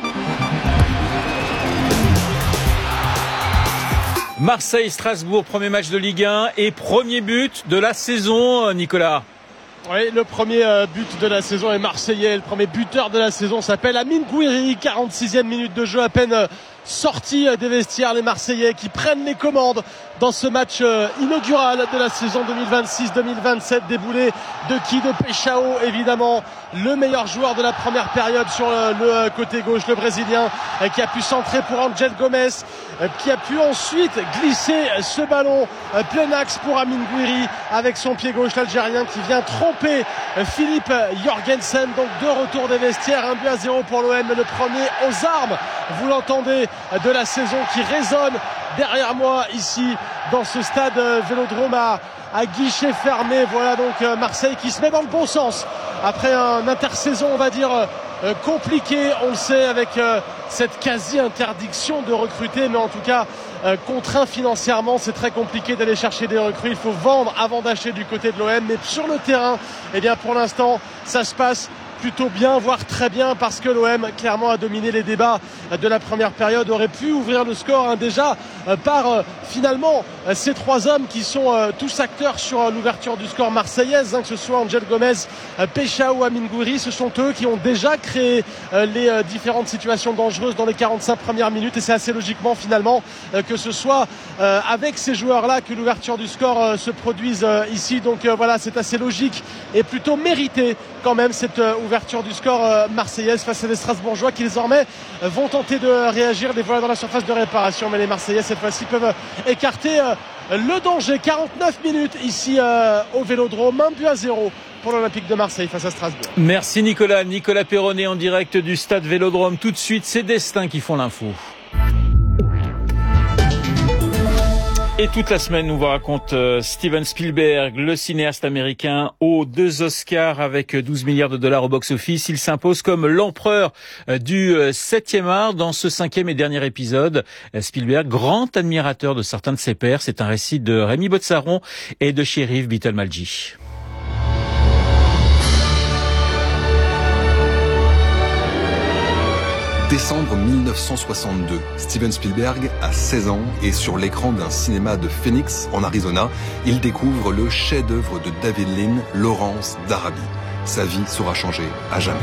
Marseille-Strasbourg, premier match de Ligue un et premier but de la saison, Nicolas. Oui, le premier but de la saison est marseillais. Le premier buteur de la saison s'appelle Amine Gouiri. quarante-sixième minute de jeu, à peine sorti des vestiaires, les Marseillais qui prennent les commandes dans ce match inaugural de la saison deux mille vingt-six deux mille vingt-sept. Déboulé de qui? De Peixao, évidemment, le meilleur joueur de la première période sur le côté gauche, le Brésilien, qui a pu centrer pour Angel Gomez, qui a pu ensuite glisser ce ballon plein axe pour Amine Gouiri avec son pied gauche, l'Algérien qui vient tromper Philippe Jorgensen. Donc deux retours des vestiaires, un but à zéro pour l'O M, le premier aux armes, vous l'entendez, de la saison qui résonne derrière moi ici dans ce stade Vélodrome à, à guichet fermé. Voilà donc Marseille qui se met dans le bon sens après un intersaison, on va dire, euh, compliqué, on le sait, avec euh, cette quasi-interdiction de recruter, mais en tout cas euh, contraint financièrement. C'est très compliqué d'aller chercher des recrues, il faut vendre avant d'acheter du côté de l'O M, mais sur le terrain, eh bien pour l'instant ça se passe plutôt bien, voire très bien, parce que l'O M clairement a dominé les débats de la première période, aurait pu ouvrir le score hein, déjà euh, par euh, finalement euh, ces trois hommes qui sont euh, tous acteurs sur euh, l'ouverture du score marseillaise, hein, que ce soit Angel Gomez, euh, Peixao ou Amine Gouiri. Ce sont eux qui ont déjà créé euh, les euh, différentes situations dangereuses dans les quarante-cinq premières minutes, et c'est assez logiquement finalement euh, que ce soit euh, avec ces joueurs-là que l'ouverture du score euh, se produise euh, ici. Donc euh, voilà, c'est assez logique et plutôt mérité quand même cette euh, ouverture du score euh, marseillaise face à des Strasbourgeois qui désormais euh, vont tenter de réagir. Les voilà dans la surface de réparation, mais les Marseillais cette fois-ci peuvent écarter euh, le danger. quarante-neuf minutes ici euh, au Vélodrome, un but à zéro pour l'Olympique de Marseille face à Strasbourg. Merci Nicolas. Nicolas Perronnet en direct du stade Vélodrome. Tout de suite, c'est Destin qui font l'info. Et toute la semaine, nous vous raconte euh, Steven Spielberg, le cinéaste américain aux deux Oscars avec douze milliards de dollars au box-office. Il s'impose comme l'empereur euh, du euh, septième art dans ce cinquième et dernier épisode. Euh, Spielberg, grand admirateur de certains de ses pairs. C'est un récit de Rémi Botsaron et de Chérif Beetalmalji. Décembre mille neuf cent soixante-deux, Steven Spielberg a seize ans et sur l'écran d'un cinéma de Phoenix, en Arizona, il découvre le chef-d'œuvre de David Lean, Lawrence d'Arabie. Sa vie sera changée à jamais.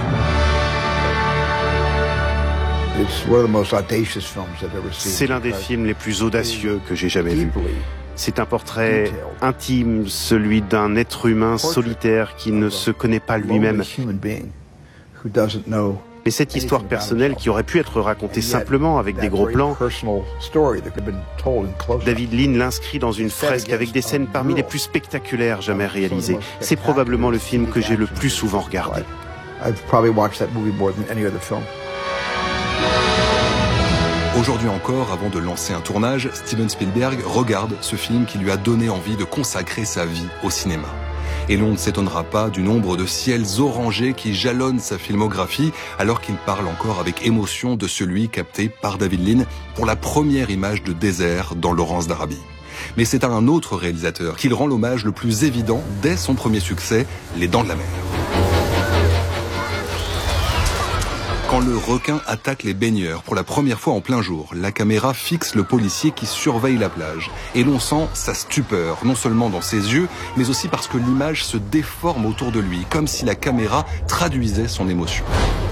C'est l'un des films les plus audacieux que j'ai jamais vu. C'est un portrait intime, celui d'un être humain solitaire qui ne se connaît pas lui-même. Mais cette histoire personnelle qui aurait pu être racontée simplement avec des gros plans, David Lean l'inscrit dans une fresque avec des scènes parmi les plus spectaculaires jamais réalisées. C'est probablement le film que j'ai le plus souvent regardé. Aujourd'hui encore, avant de lancer un tournage, Steven Spielberg regarde ce film qui lui a donné envie de consacrer sa vie au cinéma. Et l'on ne s'étonnera pas du nombre de ciels orangés qui jalonnent sa filmographie alors qu'il parle encore avec émotion de celui capté par David Lean pour la première image de désert dans Laurence d'Arabie. Mais c'est à un autre réalisateur qu'il rend l'hommage le plus évident dès son premier succès, Les Dents de la Mer. Quand le requin attaque les baigneurs pour la première fois en plein jour, la caméra fixe le policier qui surveille la plage. Et l'on sent sa stupeur, non seulement dans ses yeux, mais aussi parce que l'image se déforme autour de lui, comme si la caméra traduisait son émotion.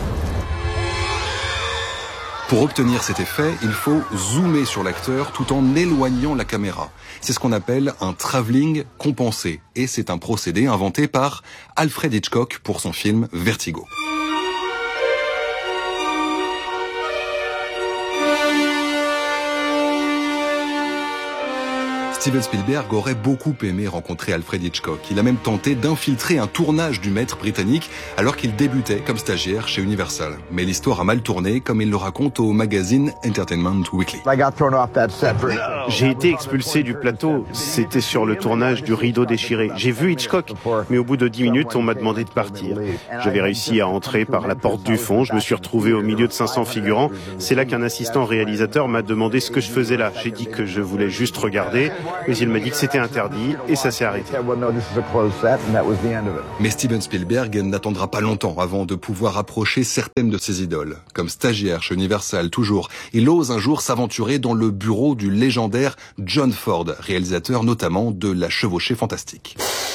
Pour obtenir cet effet, il faut zoomer sur l'acteur tout en éloignant la caméra. C'est ce qu'on appelle un travelling compensé. Et c'est un procédé inventé par Alfred Hitchcock pour son film Vertigo. Steven Spielberg aurait beaucoup aimé rencontrer Alfred Hitchcock. Il a même tenté d'infiltrer un tournage du maître britannique alors qu'il débutait comme stagiaire chez Universal. Mais l'histoire a mal tourné, comme il le raconte au magazine Entertainment Weekly. J'ai été expulsé du plateau. C'était sur le tournage du Rideau déchiré. J'ai vu Hitchcock, mais au bout de dix minutes, on m'a demandé de partir. J'avais réussi à entrer par la porte du fond. Je me suis retrouvé au milieu de cinq cents figurants. C'est là qu'un assistant réalisateur m'a demandé ce que je faisais là. J'ai dit que je voulais juste regarder. Mais il m'a dit que c'était interdit et ça s'est arrêté. Mais Steven Spielberg n'attendra pas longtemps avant de pouvoir approcher certaines de ses idoles. Comme stagiaire chez Universal toujours, il ose un jour s'aventurer dans le bureau du légendaire John Ford, réalisateur notamment de La Chevauchée Fantastique.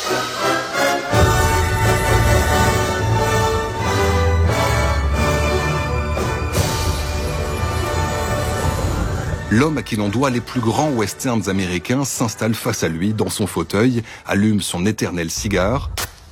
L'homme à qui l'on doit les plus grands westerns américains s'installe face à lui dans son fauteuil, allume son éternel cigare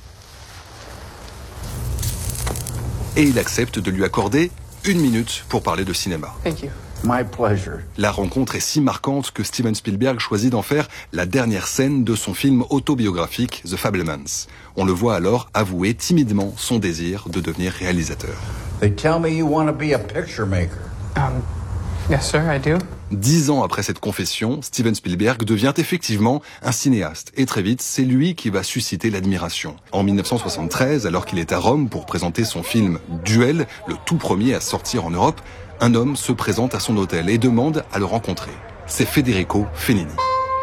et il accepte de lui accorder une minute pour parler de cinéma. Thank you. My pleasure. La rencontre est si marquante que Steven Spielberg choisit d'en faire la dernière scène de son film autobiographique The Fabelmans. On le voit alors avouer timidement son désir de devenir réalisateur. They tell me you want to be a picture maker. Um, yes sir, I do. Dix ans après cette confession, Steven Spielberg devient effectivement un cinéaste. Et très vite, c'est lui qui va susciter l'admiration. En mille neuf cent soixante-treize, alors qu'il est à Rome pour présenter son film Duel, le tout premier à sortir en Europe, un homme se présente à son hôtel et demande à le rencontrer. C'est Federico Fellini.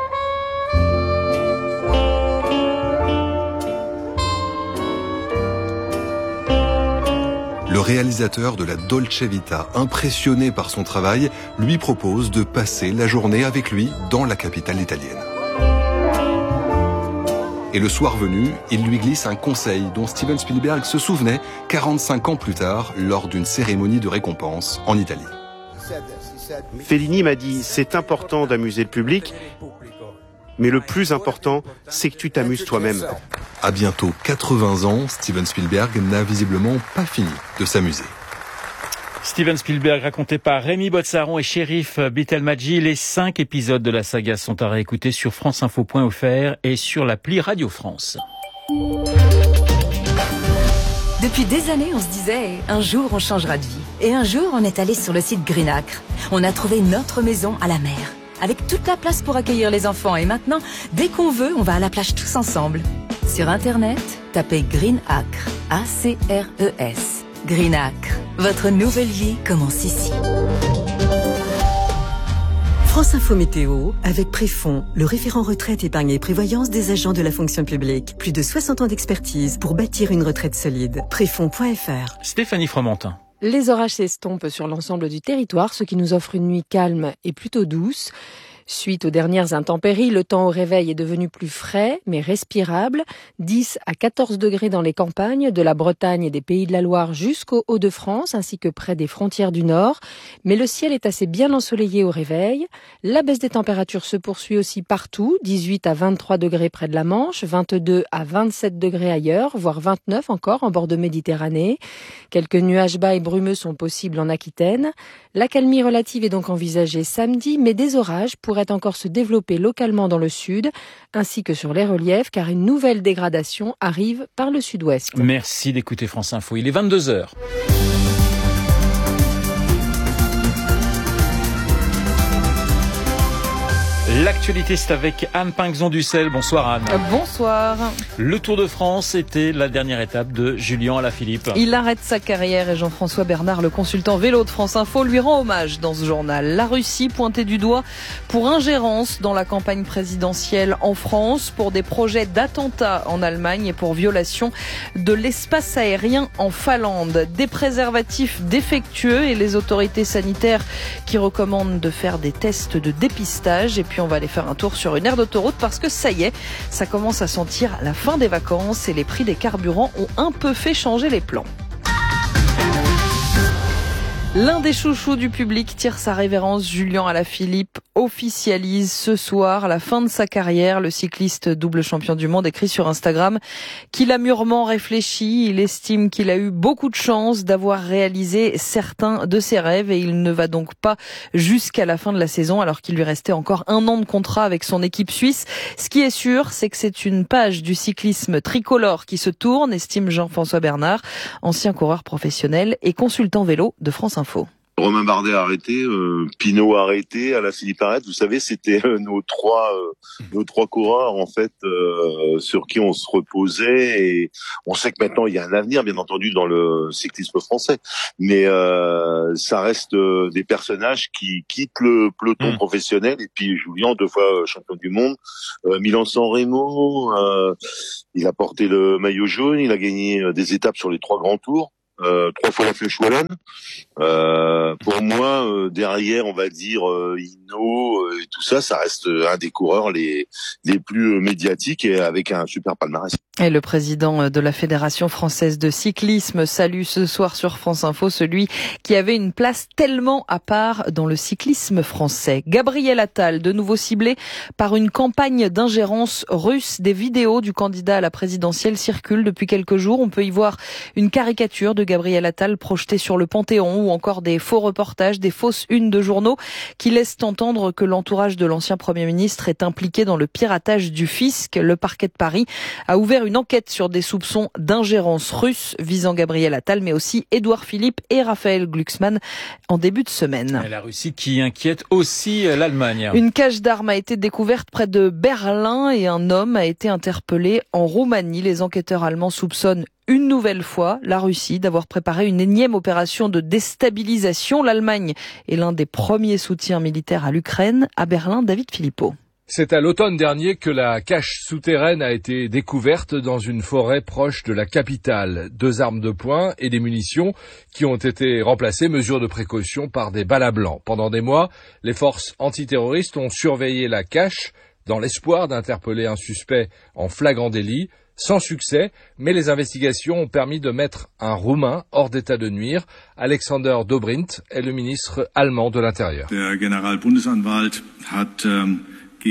Le réalisateur de la Dolce Vita, impressionné par son travail, lui propose de passer la journée avec lui dans la capitale italienne. Et le soir venu, il lui glisse un conseil dont Steven Spielberg se souvenait quarante-cinq ans plus tard lors d'une cérémonie de récompense en Italie. Fellini m'a dit, c'est important d'amuser le public, mais le plus important, c'est que tu t'amuses toi-même. À bientôt quatre-vingts ans, Steven Spielberg n'a visiblement pas fini de s'amuser. Steven Spielberg raconté par Rémi Botsaron et Chérif Bitelmadji. Les cinq épisodes de la saga sont à réécouter sur franceinfo point f r et sur l'appli Radio France. Depuis des années, on se disait, un jour on changera de vie. Et un jour, on est allé sur le site Greenacre. On a trouvé notre maison à la mer, avec toute la place pour accueillir les enfants. Et maintenant, dès qu'on veut, on va à la plage tous ensemble. Sur Internet, tapez Greenacre, A C R E S. Greenacre, votre nouvelle vie commence ici. France Info Météo, avec Préfond, le référent retraite, épargne et prévoyance des agents de la fonction publique. Plus de soixante ans d'expertise pour bâtir une retraite solide. Préfond point f r. Stéphanie Fromentin. Les orages s'estompent sur l'ensemble du territoire, ce qui nous offre une nuit calme et plutôt douce. Suite aux dernières intempéries, le temps au réveil est devenu plus frais, mais respirable. dix à quatorze degrés dans les campagnes, de la Bretagne et des Pays de la Loire jusqu'aux Hauts-de-France, ainsi que près des frontières du Nord. Mais le ciel est assez bien ensoleillé au réveil. La baisse des températures se poursuit aussi partout. dix-huit à vingt-trois degrés près de la Manche, vingt-deux à vingt-sept degrés ailleurs, voire vingt-neuf encore en bord de Méditerranée. Quelques nuages bas et brumeux sont possibles en Aquitaine. L'accalmie relative est donc envisagée samedi, mais des orages pourraient encore se développer localement dans le sud, ainsi que sur les reliefs, car une nouvelle dégradation arrive par le sud-ouest. Merci d'écouter France Info. Il est vingt-deux heures. L'actualité, c'est avec Anne Pinxon-Dussel. Bonsoir Anne. Bonsoir. Le Tour de France était la dernière étape de Julien Alaphilippe. Il arrête sa carrière et Jean-François Bernard, le consultant vélo de France Info, lui rend hommage dans ce journal. La Russie pointée du doigt pour ingérence dans la campagne présidentielle en France, pour des projets d'attentats en Allemagne et pour violation de l'espace aérien en Finlande. Des préservatifs défectueux et les autorités sanitaires qui recommandent de faire des tests de dépistage. Et puis on va aller faire un tour sur une aire d'autoroute parce que ça y est, ça commence à sentir la fin des vacances et les prix des carburants ont un peu fait changer les plans. L'un des chouchous du public tire sa révérence. Julien Alaphilippe officialise ce soir la fin de sa carrière. Le cycliste double champion du monde écrit sur Instagram qu'il a mûrement réfléchi. Il estime qu'il a eu beaucoup de chance d'avoir réalisé certains de ses rêves et il ne va donc pas jusqu'à la fin de la saison alors qu'il lui restait encore un an de contrat avec son équipe suisse. Ce qui est sûr, c'est que c'est une page du cyclisme tricolore qui se tourne, estime Jean-François Bernard, ancien coureur professionnel et consultant vélo de France Info. Romain Bardet arrêté, euh, Pinot arrêté, Alaphilippe arrête. Vous savez, c'était euh, nos trois euh, nos trois coureurs en fait euh, sur qui on se reposait et on sait que maintenant il y a un avenir bien entendu dans le cyclisme français, mais euh, ça reste euh, des personnages qui quittent le peloton mmh. professionnel. Et puis Julien, deux fois champion du monde, euh, Milan-San Remo, euh, il a porté le maillot jaune, il a gagné euh, des étapes sur les trois grands tours. Euh, trois fois la Flèche Wallonne. Euh, pour moi, euh, derrière, on va dire euh, Hinault euh, et tout ça, ça reste un des coureurs les les plus médiatiques et avec un super palmarès. Et le président de la Fédération française de cyclisme salue ce soir sur France Info celui qui avait une place tellement à part dans le cyclisme français. Gabriel Attal, de nouveau ciblé par une campagne d'ingérence russe. Des vidéos du candidat à la présidentielle circulent depuis quelques jours. On peut y voir une caricature de Gabriel Attal projeté sur le Panthéon ou encore des faux reportages, des fausses unes de journaux qui laissent entendre que l'entourage de l'ancien Premier ministre est impliqué dans le piratage du fisc. Le parquet de Paris a ouvert une enquête sur des soupçons d'ingérence russe visant Gabriel Attal, mais aussi Édouard Philippe et Raphaël Glucksmann en début de semaine. Et la Russie qui inquiète aussi l'Allemagne. Une cache d'armes a été découverte près de Berlin et un homme a été interpellé en Roumanie. Les enquêteurs allemands soupçonnent une nouvelle fois la Russie d'avoir préparé une énième opération de déstabilisation. L'Allemagne est l'un des premiers soutiens militaires à l'Ukraine. À Berlin, David Philippot. C'est à l'automne dernier que la cache souterraine a été découverte dans une forêt proche de la capitale. Deux armes de poing et des munitions qui ont été remplacées, mesure de précaution, par des balles à blanc. Pendant des mois, les forces antiterroristes ont surveillé la cache dans l'espoir d'interpeller un suspect en flagrant délit. Sans succès, mais les investigations ont permis de mettre un Roumain hors d'état de nuire. Alexander Dobrindt est le ministre allemand de l'Intérieur. Der Generalbundesanwalt hat ähm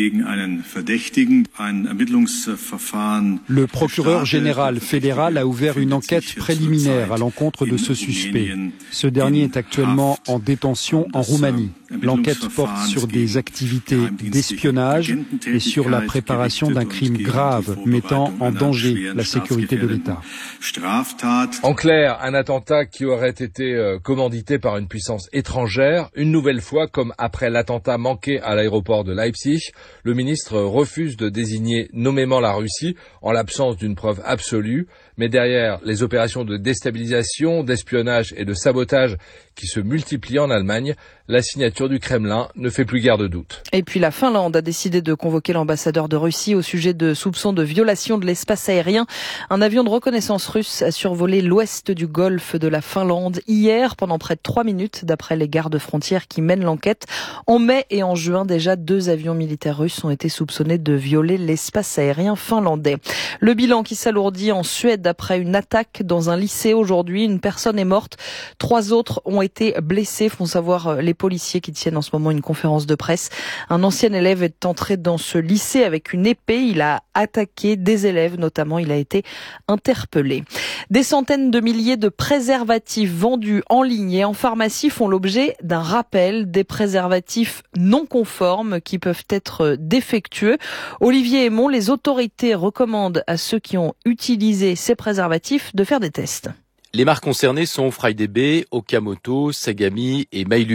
Le procureur général fédéral a ouvert une enquête préliminaire à l'encontre de ce suspect. Ce dernier est actuellement en détention en Roumanie. L'enquête porte sur des activités d'espionnage et sur la préparation d'un crime grave mettant en danger la sécurité de l'État. En clair, un attentat qui aurait été commandité par une puissance étrangère, une nouvelle fois comme après l'attentat manqué à l'aéroport de Leipzig. Le ministre refuse de désigner nommément la Russie en l'absence d'une preuve absolue. Mais derrière les opérations de déstabilisation, d'espionnage et de sabotage qui se multiplient en Allemagne, la signature du Kremlin ne fait plus guère de doute. Et puis la Finlande a décidé de convoquer l'ambassadeur de Russie au sujet de soupçons de violation de l'espace aérien. Un avion de reconnaissance russe a survolé l'ouest du golfe de la Finlande hier pendant près de trois minutes, d'après les gardes frontières qui mènent l'enquête. En mai et en juin, déjà deux avions militaires russes ont été soupçonnés de violer l'espace aérien finlandais. Le bilan qui s'alourdit en Suède après une attaque dans un lycée aujourd'hui. Une personne est morte, trois autres ont été blessés, font savoir les policiers qui tiennent en ce moment une conférence de presse. Un ancien élève est entré dans ce lycée avec une épée. Il a attaqué des élèves, notamment il a été interpellé. Des centaines de milliers de préservatifs vendus en ligne et en pharmacie font l'objet d'un rappel. Des préservatifs non conformes qui peuvent être défectueux. Olivier Aymon, les autorités recommandent à ceux qui ont utilisé ces préservatifs de faire des tests. Les marques concernées sont FriDB, Okamoto, Sagami et Mylubi.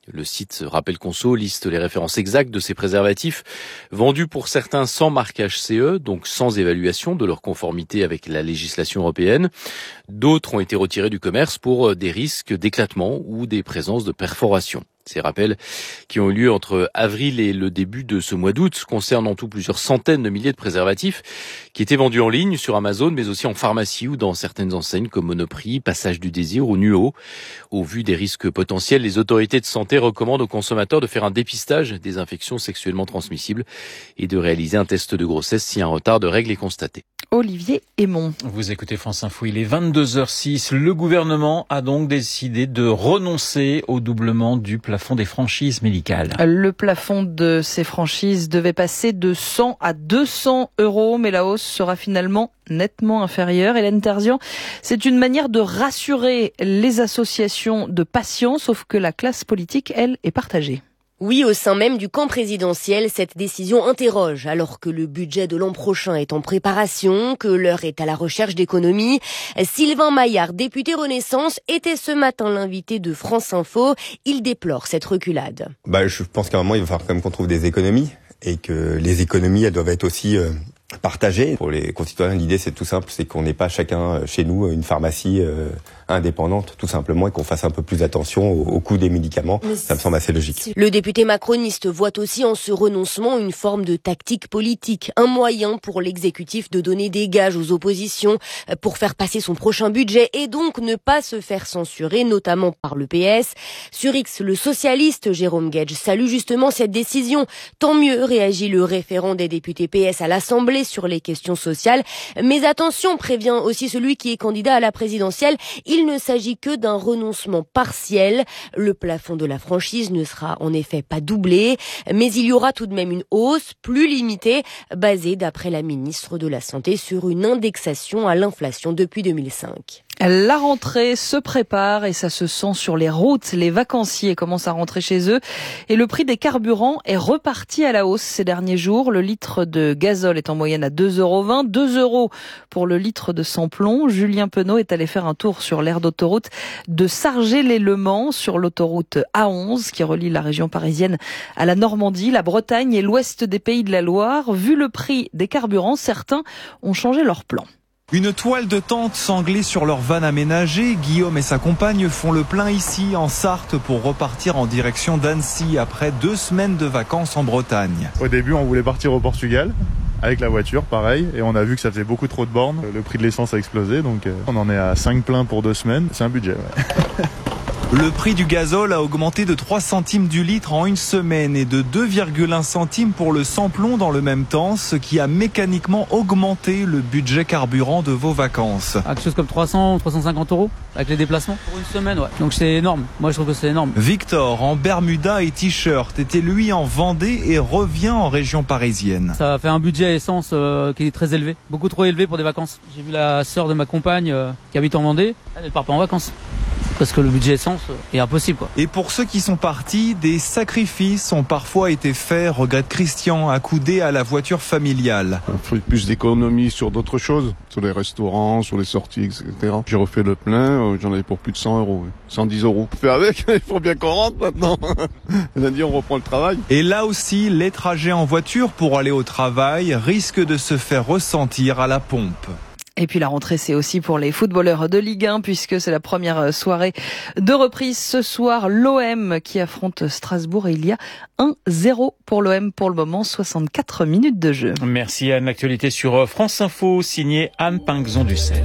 Le site Rappel Conso liste les références exactes de ces préservatifs vendus pour certains sans marquage C E, donc sans évaluation de leur conformité avec la législation européenne. D'autres ont été retirés du commerce pour des risques d'éclatement ou des présences de perforation. Ces rappels qui ont eu lieu entre avril et le début de ce mois d'août concernent en tout plusieurs centaines de milliers de préservatifs qui étaient vendus en ligne sur Amazon, mais aussi en pharmacie ou dans certaines enseignes comme Monoprix, Passage du Désir ou Nuo. Au vu des risques potentiels, les autorités de santé recommandent aux consommateurs de faire un dépistage des infections sexuellement transmissibles et de réaliser un test de grossesse si un retard de règles est constaté. Olivier Aymon. Vous écoutez France Info, il est vingt-deux heures six. Le gouvernement a donc décidé de renoncer au doublement du plafond des franchises médicales. Le plafond de ces franchises devait passer de cent à deux cents euros, mais la hausse sera finalement nettement inférieure. Hélène Terzian, c'est une manière de rassurer les associations de patients, sauf que la classe politique, elle, est partagée. Oui, au sein même du camp présidentiel, cette décision interroge, alors que le budget de l'an prochain est en préparation, que l'heure est à la recherche d'économies. Sylvain Maillard, député Renaissance, était ce matin l'invité de France Info. Il déplore cette reculade. Bah, je pense qu'à un moment, il va falloir quand même qu'on trouve des économies, et que les économies, elles doivent être aussi euh, partagées. Pour les concitoyens, l'idée, c'est tout simple, c'est qu'on n'ait pas chacun chez nous une pharmacie euh, indépendante, tout simplement, et qu'on fasse un peu plus attention au, au coût des médicaments. Mais ça me semble assez logique. Le député macroniste voit aussi en ce renoncement une forme de tactique politique, un moyen pour l'exécutif de donner des gages aux oppositions pour faire passer son prochain budget et donc ne pas se faire censurer, notamment par le P S. Sur X, le socialiste Jérôme Guedj salue justement cette décision. Tant mieux, réagit le référent des députés P S à l'Assemblée sur les questions sociales. Mais attention, prévient aussi celui qui est candidat à la présidentielle, il ne s'agit que d'un renoncement partiel. Le plafond de la franchise ne sera en effet pas doublé, mais il y aura tout de même une hausse plus limitée, basée d'après la ministre de la Santé sur une indexation à l'inflation depuis deux mille cinq. La rentrée se prépare et ça se sent sur les routes. Les vacanciers commencent à rentrer chez eux et le prix des carburants est reparti à la hausse ces derniers jours. Le litre de gazole est en moyenne à deux euros vingt, deux euros pour le litre de sans-plomb. Julien Penaud est allé faire un tour sur l'aire d'autoroute de Sargé-lez-Le Mans, sur l'autoroute A onze qui relie la région parisienne à la Normandie, la Bretagne et l'ouest des Pays de la Loire. Vu le prix des carburants, certains ont changé leur plan. Une toile de tente sanglée sur leur van aménagée, Guillaume et sa compagne font le plein ici en Sarthe pour repartir en direction d'Annecy après deux semaines de vacances en Bretagne. Au début, on voulait partir au Portugal avec la voiture, pareil, et on a vu que ça faisait beaucoup trop de bornes. Le prix de l'essence a explosé, donc on en est à cinq pleins pour deux semaines. C'est un budget, ouais. Le prix du gazole a augmenté de trois centimes du litre en une semaine et de deux virgule un centimes pour le sans-plomb dans le même temps, ce qui a mécaniquement augmenté le budget carburant de vos vacances. Quelque chose comme trois cents, trois cent cinquante euros avec les déplacements pour une semaine, ouais. Donc c'est énorme. Moi je trouve que c'est énorme. Victor, en Bermuda et t-shirt, était lui en Vendée et revient en région parisienne. Ça fait un budget essence euh, qui est très élevé, beaucoup trop élevé pour des vacances. J'ai vu la sœur de ma compagne euh, qui habite en Vendée, elle ne part pas en vacances. Parce que le budget essence est impossible, quoi. Et pour ceux qui sont partis, des sacrifices ont parfois été faits, regrette Christian, accoudé à la voiture familiale. On fait plus d'économies sur d'autres choses, sur les restaurants, sur les sorties, et cetera. J'ai refait le plein, j'en avais pour plus de cent euros, cent dix euros. On fait avec, il faut bien qu'on rentre maintenant. Lundi, on reprend le travail. Et là aussi, les trajets en voiture pour aller au travail risquent de se faire ressentir à la pompe. Et puis la rentrée, c'est aussi pour les footballeurs de Ligue un, puisque c'est la première soirée de reprise ce soir. L'O M qui affronte Strasbourg et il y a un zéro pour l'O M pour le moment, soixante-quatre minutes de jeu. Merci Anne. L'actualité sur France Info, signée Anne Pinxon-Dussel.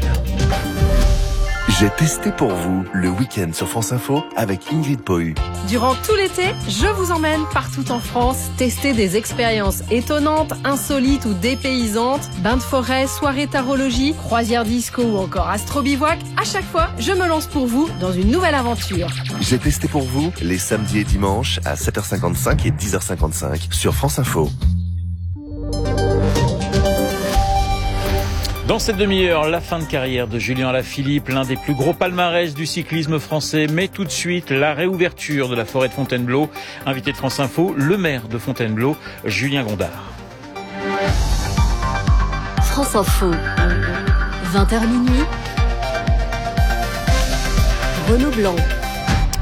J'ai testé pour vous le week-end sur France Info avec Ingrid Pohu. Durant tout l'été, je vous emmène partout en France tester des expériences étonnantes, insolites ou dépaysantes. Bains de forêt, soirée tarologie, croisière disco ou encore astro-bivouac. À chaque fois, je me lance pour vous dans une nouvelle aventure. J'ai testé pour vous les samedis et dimanches à sept heures cinquante-cinq et dix heures cinquante-cinq sur France Info. Dans cette demi-heure, la fin de carrière de Julien Alaphilippe, l'un des plus gros palmarès du cyclisme français. Mais tout de suite, la réouverture de la forêt de Fontainebleau. Invité de France Info, le maire de Fontainebleau, Julien Gondard. France Info, vingt heures minuit. Renaud Blanc.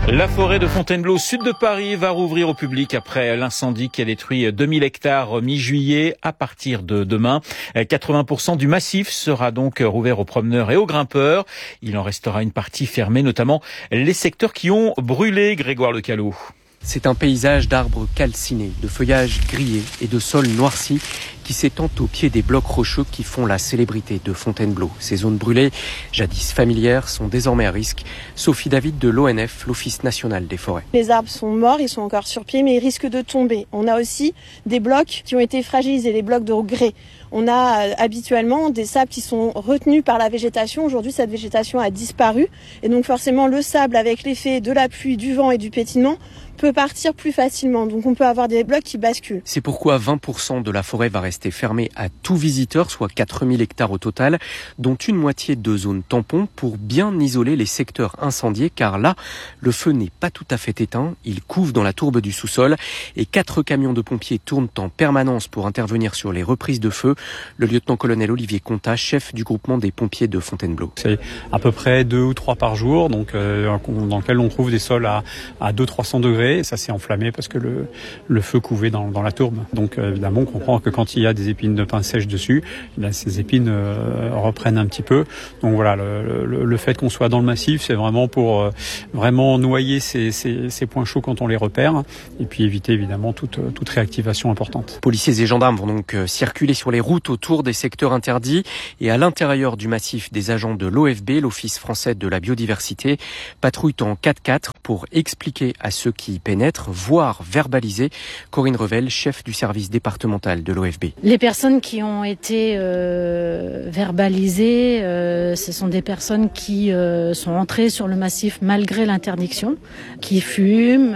La forêt de Fontainebleau, sud de Paris, va rouvrir au public après l'incendie qui a détruit deux mille hectares mi-juillet. À partir de demain, quatre-vingts pour cent du massif sera donc rouvert aux promeneurs et aux grimpeurs. Il en restera une partie fermée, notamment les secteurs qui ont brûlé. Grégoire Lecalot. C'est un paysage d'arbres calcinés, de feuillages grillés et de sols noircis qui s'étendent au pied des blocs rocheux qui font la célébrité de Fontainebleau. Ces zones brûlées, jadis familières, sont désormais à risque. Sophie David de l'O N F, l'Office national des forêts. Les arbres sont morts, ils sont encore sur pied, mais ils risquent de tomber. On a aussi des blocs qui ont été fragilisés, les blocs de grès. On a euh, habituellement des sables qui sont retenus par la végétation. Aujourd'hui, cette végétation a disparu. Et donc forcément, le sable, avec l'effet de la pluie, du vent et du pétillement, peut partir plus facilement. Donc on peut avoir des blocs qui basculent. C'est pourquoi vingt pour cent de la forêt va rester fermée à tout visiteur, soit quatre mille hectares au total, dont une moitié de zones tampons pour bien isoler les secteurs incendiés, car là, le feu n'est pas tout à fait éteint. Il couve dans la tourbe du sous-sol et quatre camions de pompiers tournent en permanence pour intervenir sur les reprises de feu. Le lieutenant-colonel Olivier Contat, chef du groupement des pompiers de Fontainebleau. C'est à peu près deux ou trois par jour, donc euh, dans lequel on trouve des sols à, à deux à trois cents degrés. Et ça s'est enflammé parce que le, le feu couvait dans, dans la tourbe. Donc euh, évidemment, on comprend que quand il y a des épines de pin sèches dessus, là, ces épines euh, reprennent un petit peu. Donc voilà, le, le, le fait qu'on soit dans le massif, c'est vraiment pour euh, vraiment noyer ces, ces, ces points chauds quand on les repère, et puis éviter évidemment toute, toute réactivation importante. Policiers et gendarmes vont donc euh, circuler sur les routes autour des secteurs interdits et à l'intérieur du massif, des agents de l'O F B, l'Office français de la biodiversité, patrouillent en quatre-quatre pour expliquer à ceux qui pénètrent, voire verbaliser. Corinne Revel, chef du service départemental de l'O F B. Les personnes qui ont été euh, verbalisées, euh, ce sont des personnes qui euh, sont entrées sur le massif malgré l'interdiction, qui fument,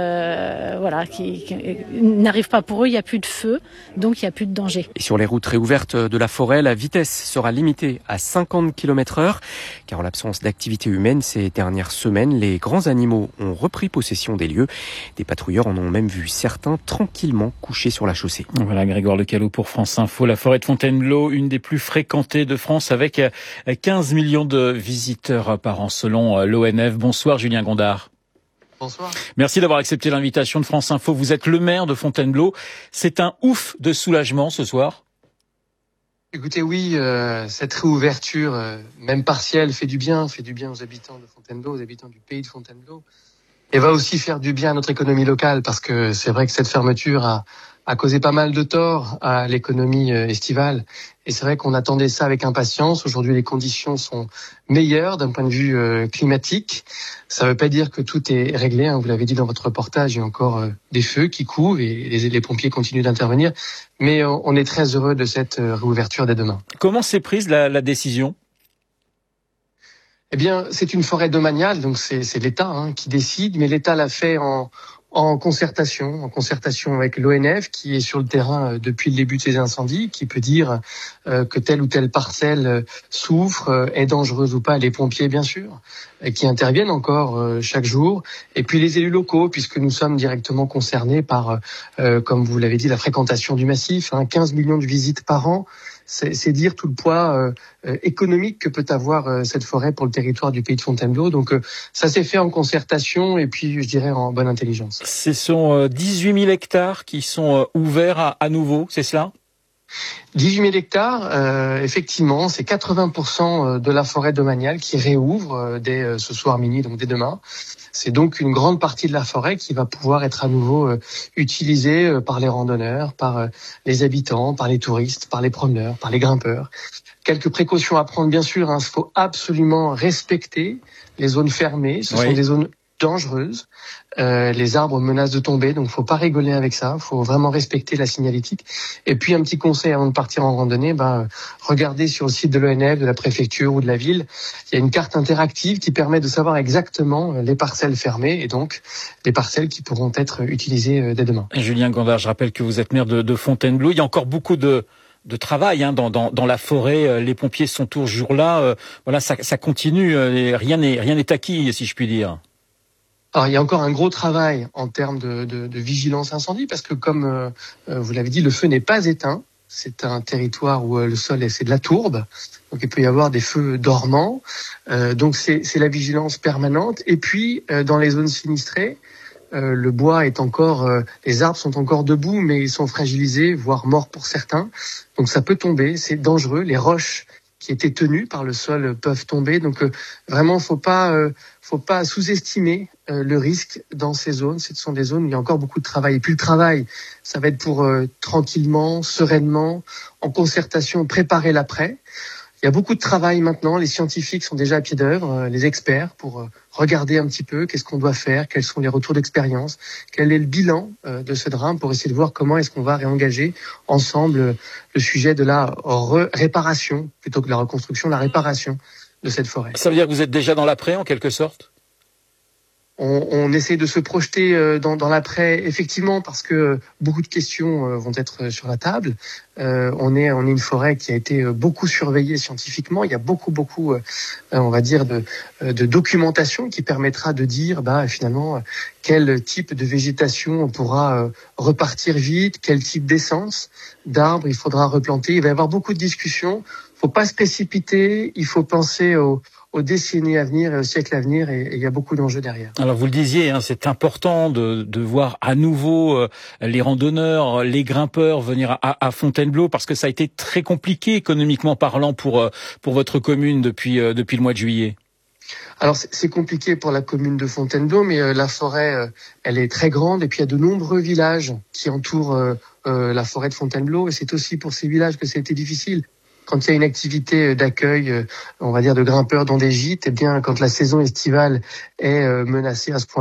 euh, voilà, qui, qui n'arrivent pas pour eux, il n'y a plus de feu, donc il n'y a plus de danger. Et sur les routes réouvertes de la forêt, la vitesse sera limitée à cinquante kilomètres heure, car en l'absence d'activité humaine ces dernières semaines, les grands animaux ont repris possession des lieux. Des patrouilleurs en ont même vu certains tranquillement couchés sur la chaussée. Voilà, Grégoire Lecalot pour France Info. La forêt de Fontainebleau, une des plus fréquentées de France, avec quinze millions de visiteurs par an selon l'O N F. Bonsoir Julien Gondard. Bonsoir. Merci d'avoir accepté l'invitation de France Info. Vous êtes le maire de Fontainebleau. C'est un ouf de soulagement ce soir. Écoutez, oui, euh, cette réouverture, euh, même partielle, fait du bien, fait du bien aux habitants de Fontainebleau, aux habitants du pays de Fontainebleau. Et va aussi faire du bien à notre économie locale, parce que c'est vrai que cette fermeture a, a causé pas mal de tort à l'économie estivale. Et c'est vrai qu'on attendait ça avec impatience. Aujourd'hui, les conditions sont meilleures d'un point de vue euh, climatique. Ça ne veut pas dire que tout est réglé, hein. Vous l'avez dit dans votre reportage, il y a encore euh, des feux qui couvent et les, les pompiers continuent d'intervenir. Mais euh, on est très heureux de cette euh, réouverture dès demain. Comment s'est prise la, la décision ? Eh bien, c'est une forêt domaniale, donc c'est, c'est l'État hein, qui décide, mais l'État l'a fait en, en concertation, en concertation avec l'O N F qui est sur le terrain euh, depuis le début de ces incendies, qui peut dire euh, que telle ou telle parcelle euh, souffre, euh, est dangereuse ou pas, les pompiers bien sûr, euh, qui interviennent encore euh, chaque jour, et puis les élus locaux, puisque nous sommes directement concernés par, euh, comme vous l'avez dit, la fréquentation du massif, hein, quinze millions de visites par an. C'est, c'est dire tout le poids euh, économique que peut avoir euh, cette forêt pour le territoire du pays de Fontainebleau. Donc euh, ça s'est fait en concertation et puis je dirais en bonne intelligence. Ce sont euh, dix-huit mille hectares qui sont euh, ouverts à, à nouveau, c'est cela ? dix-huit mille hectares, euh, effectivement, c'est quatre-vingts pour cent de la forêt domaniale qui réouvre euh, dès euh, ce soir minuit, donc dès demain. C'est donc une grande partie de la forêt qui va pouvoir être à nouveau euh, utilisée euh, par les randonneurs, par euh, les habitants, par les touristes, par les promeneurs, par les grimpeurs. Quelques précautions à prendre, bien sûr. Il faut absolument respecter les zones fermées. Ce oui. sont des zones dangereuses. Euh, les arbres menacent de tomber, donc faut pas rigoler avec ça. Faut vraiment respecter la signalétique. Et puis un petit conseil avant de partir en randonnée, ben regardez sur le site de l'O N F, de la préfecture ou de la ville. Il y a une carte interactive qui permet de savoir exactement les parcelles fermées et donc les parcelles qui pourront être utilisées dès demain. Julien Gondard, je rappelle que vous êtes maire de, de Fontainebleau. Il y a encore beaucoup de de travail hein, dans, dans, dans la forêt. Les pompiers sont toujours jour-là. Euh, voilà, ça, ça continue. Rien n'est rien n'est acquis, si je puis dire. Alors, il y a encore un gros travail en termes de, de, de vigilance incendie, parce que comme euh, vous l'avez dit, le feu n'est pas éteint. C'est un territoire où le sol, c'est de la tourbe. Donc, il peut y avoir des feux dormants. Euh, donc, c'est, c'est la vigilance permanente. Et puis, euh, dans les zones sinistrées, euh, le bois est encore, euh, les arbres sont encore debout, mais ils sont fragilisés, voire morts pour certains. Donc, ça peut tomber. C'est dangereux. Les roches qui étaient tenues par le sol peuvent tomber. Donc, euh, vraiment, faut pas, euh, faut pas sous-estimer euh, le risque dans ces zones. Ce sont des zones où il y a encore beaucoup de travail. Et puis, le travail, ça va être pour euh, tranquillement, sereinement, en concertation, préparer l'après. Il y a beaucoup de travail maintenant. Les scientifiques sont déjà à pied d'œuvre, euh, les experts, pour euh, regarder un petit peu qu'est-ce qu'on doit faire, quels sont les retours d'expérience, quel est le bilan euh, de ce drame, pour essayer de voir comment est-ce qu'on va réengager ensemble euh, le sujet de la re- réparation, plutôt que la reconstruction, la réparation de cette forêt. Ça veut dire que vous êtes déjà dans l'après, en quelque sorte ? On, on essaie de se projeter dans, dans l'après, effectivement, parce que beaucoup de questions vont être sur la table. Euh, on est, on est une forêt qui a été beaucoup surveillée scientifiquement. Il y a beaucoup, beaucoup, euh, on va dire, de, de documentation qui permettra de dire, bah, finalement, quel type de végétation on pourra repartir vite, quel type d'essence d'arbres il faudra replanter. Il va y avoir beaucoup de discussions. Il faut pas se précipiter. Il faut penser au aux décennies à venir et au siècle à venir, et il y a beaucoup d'enjeux derrière. Alors vous le disiez, hein, c'est important de, de voir à nouveau euh, les randonneurs, les grimpeurs venir à, à Fontainebleau, parce que ça a été très compliqué économiquement parlant pour euh, pour votre commune depuis euh, depuis le mois de juillet. Alors c'est, c'est compliqué pour la commune de Fontainebleau, mais euh, la forêt, euh, elle est très grande, et puis il y a de nombreux villages qui entourent euh, euh, la forêt de Fontainebleau, et c'est aussi pour ces villages que ça a été difficile. Quand il y a une activité d'accueil, on va dire de grimpeurs dans des gîtes, eh bien, quand la saison estivale est menacée à ce point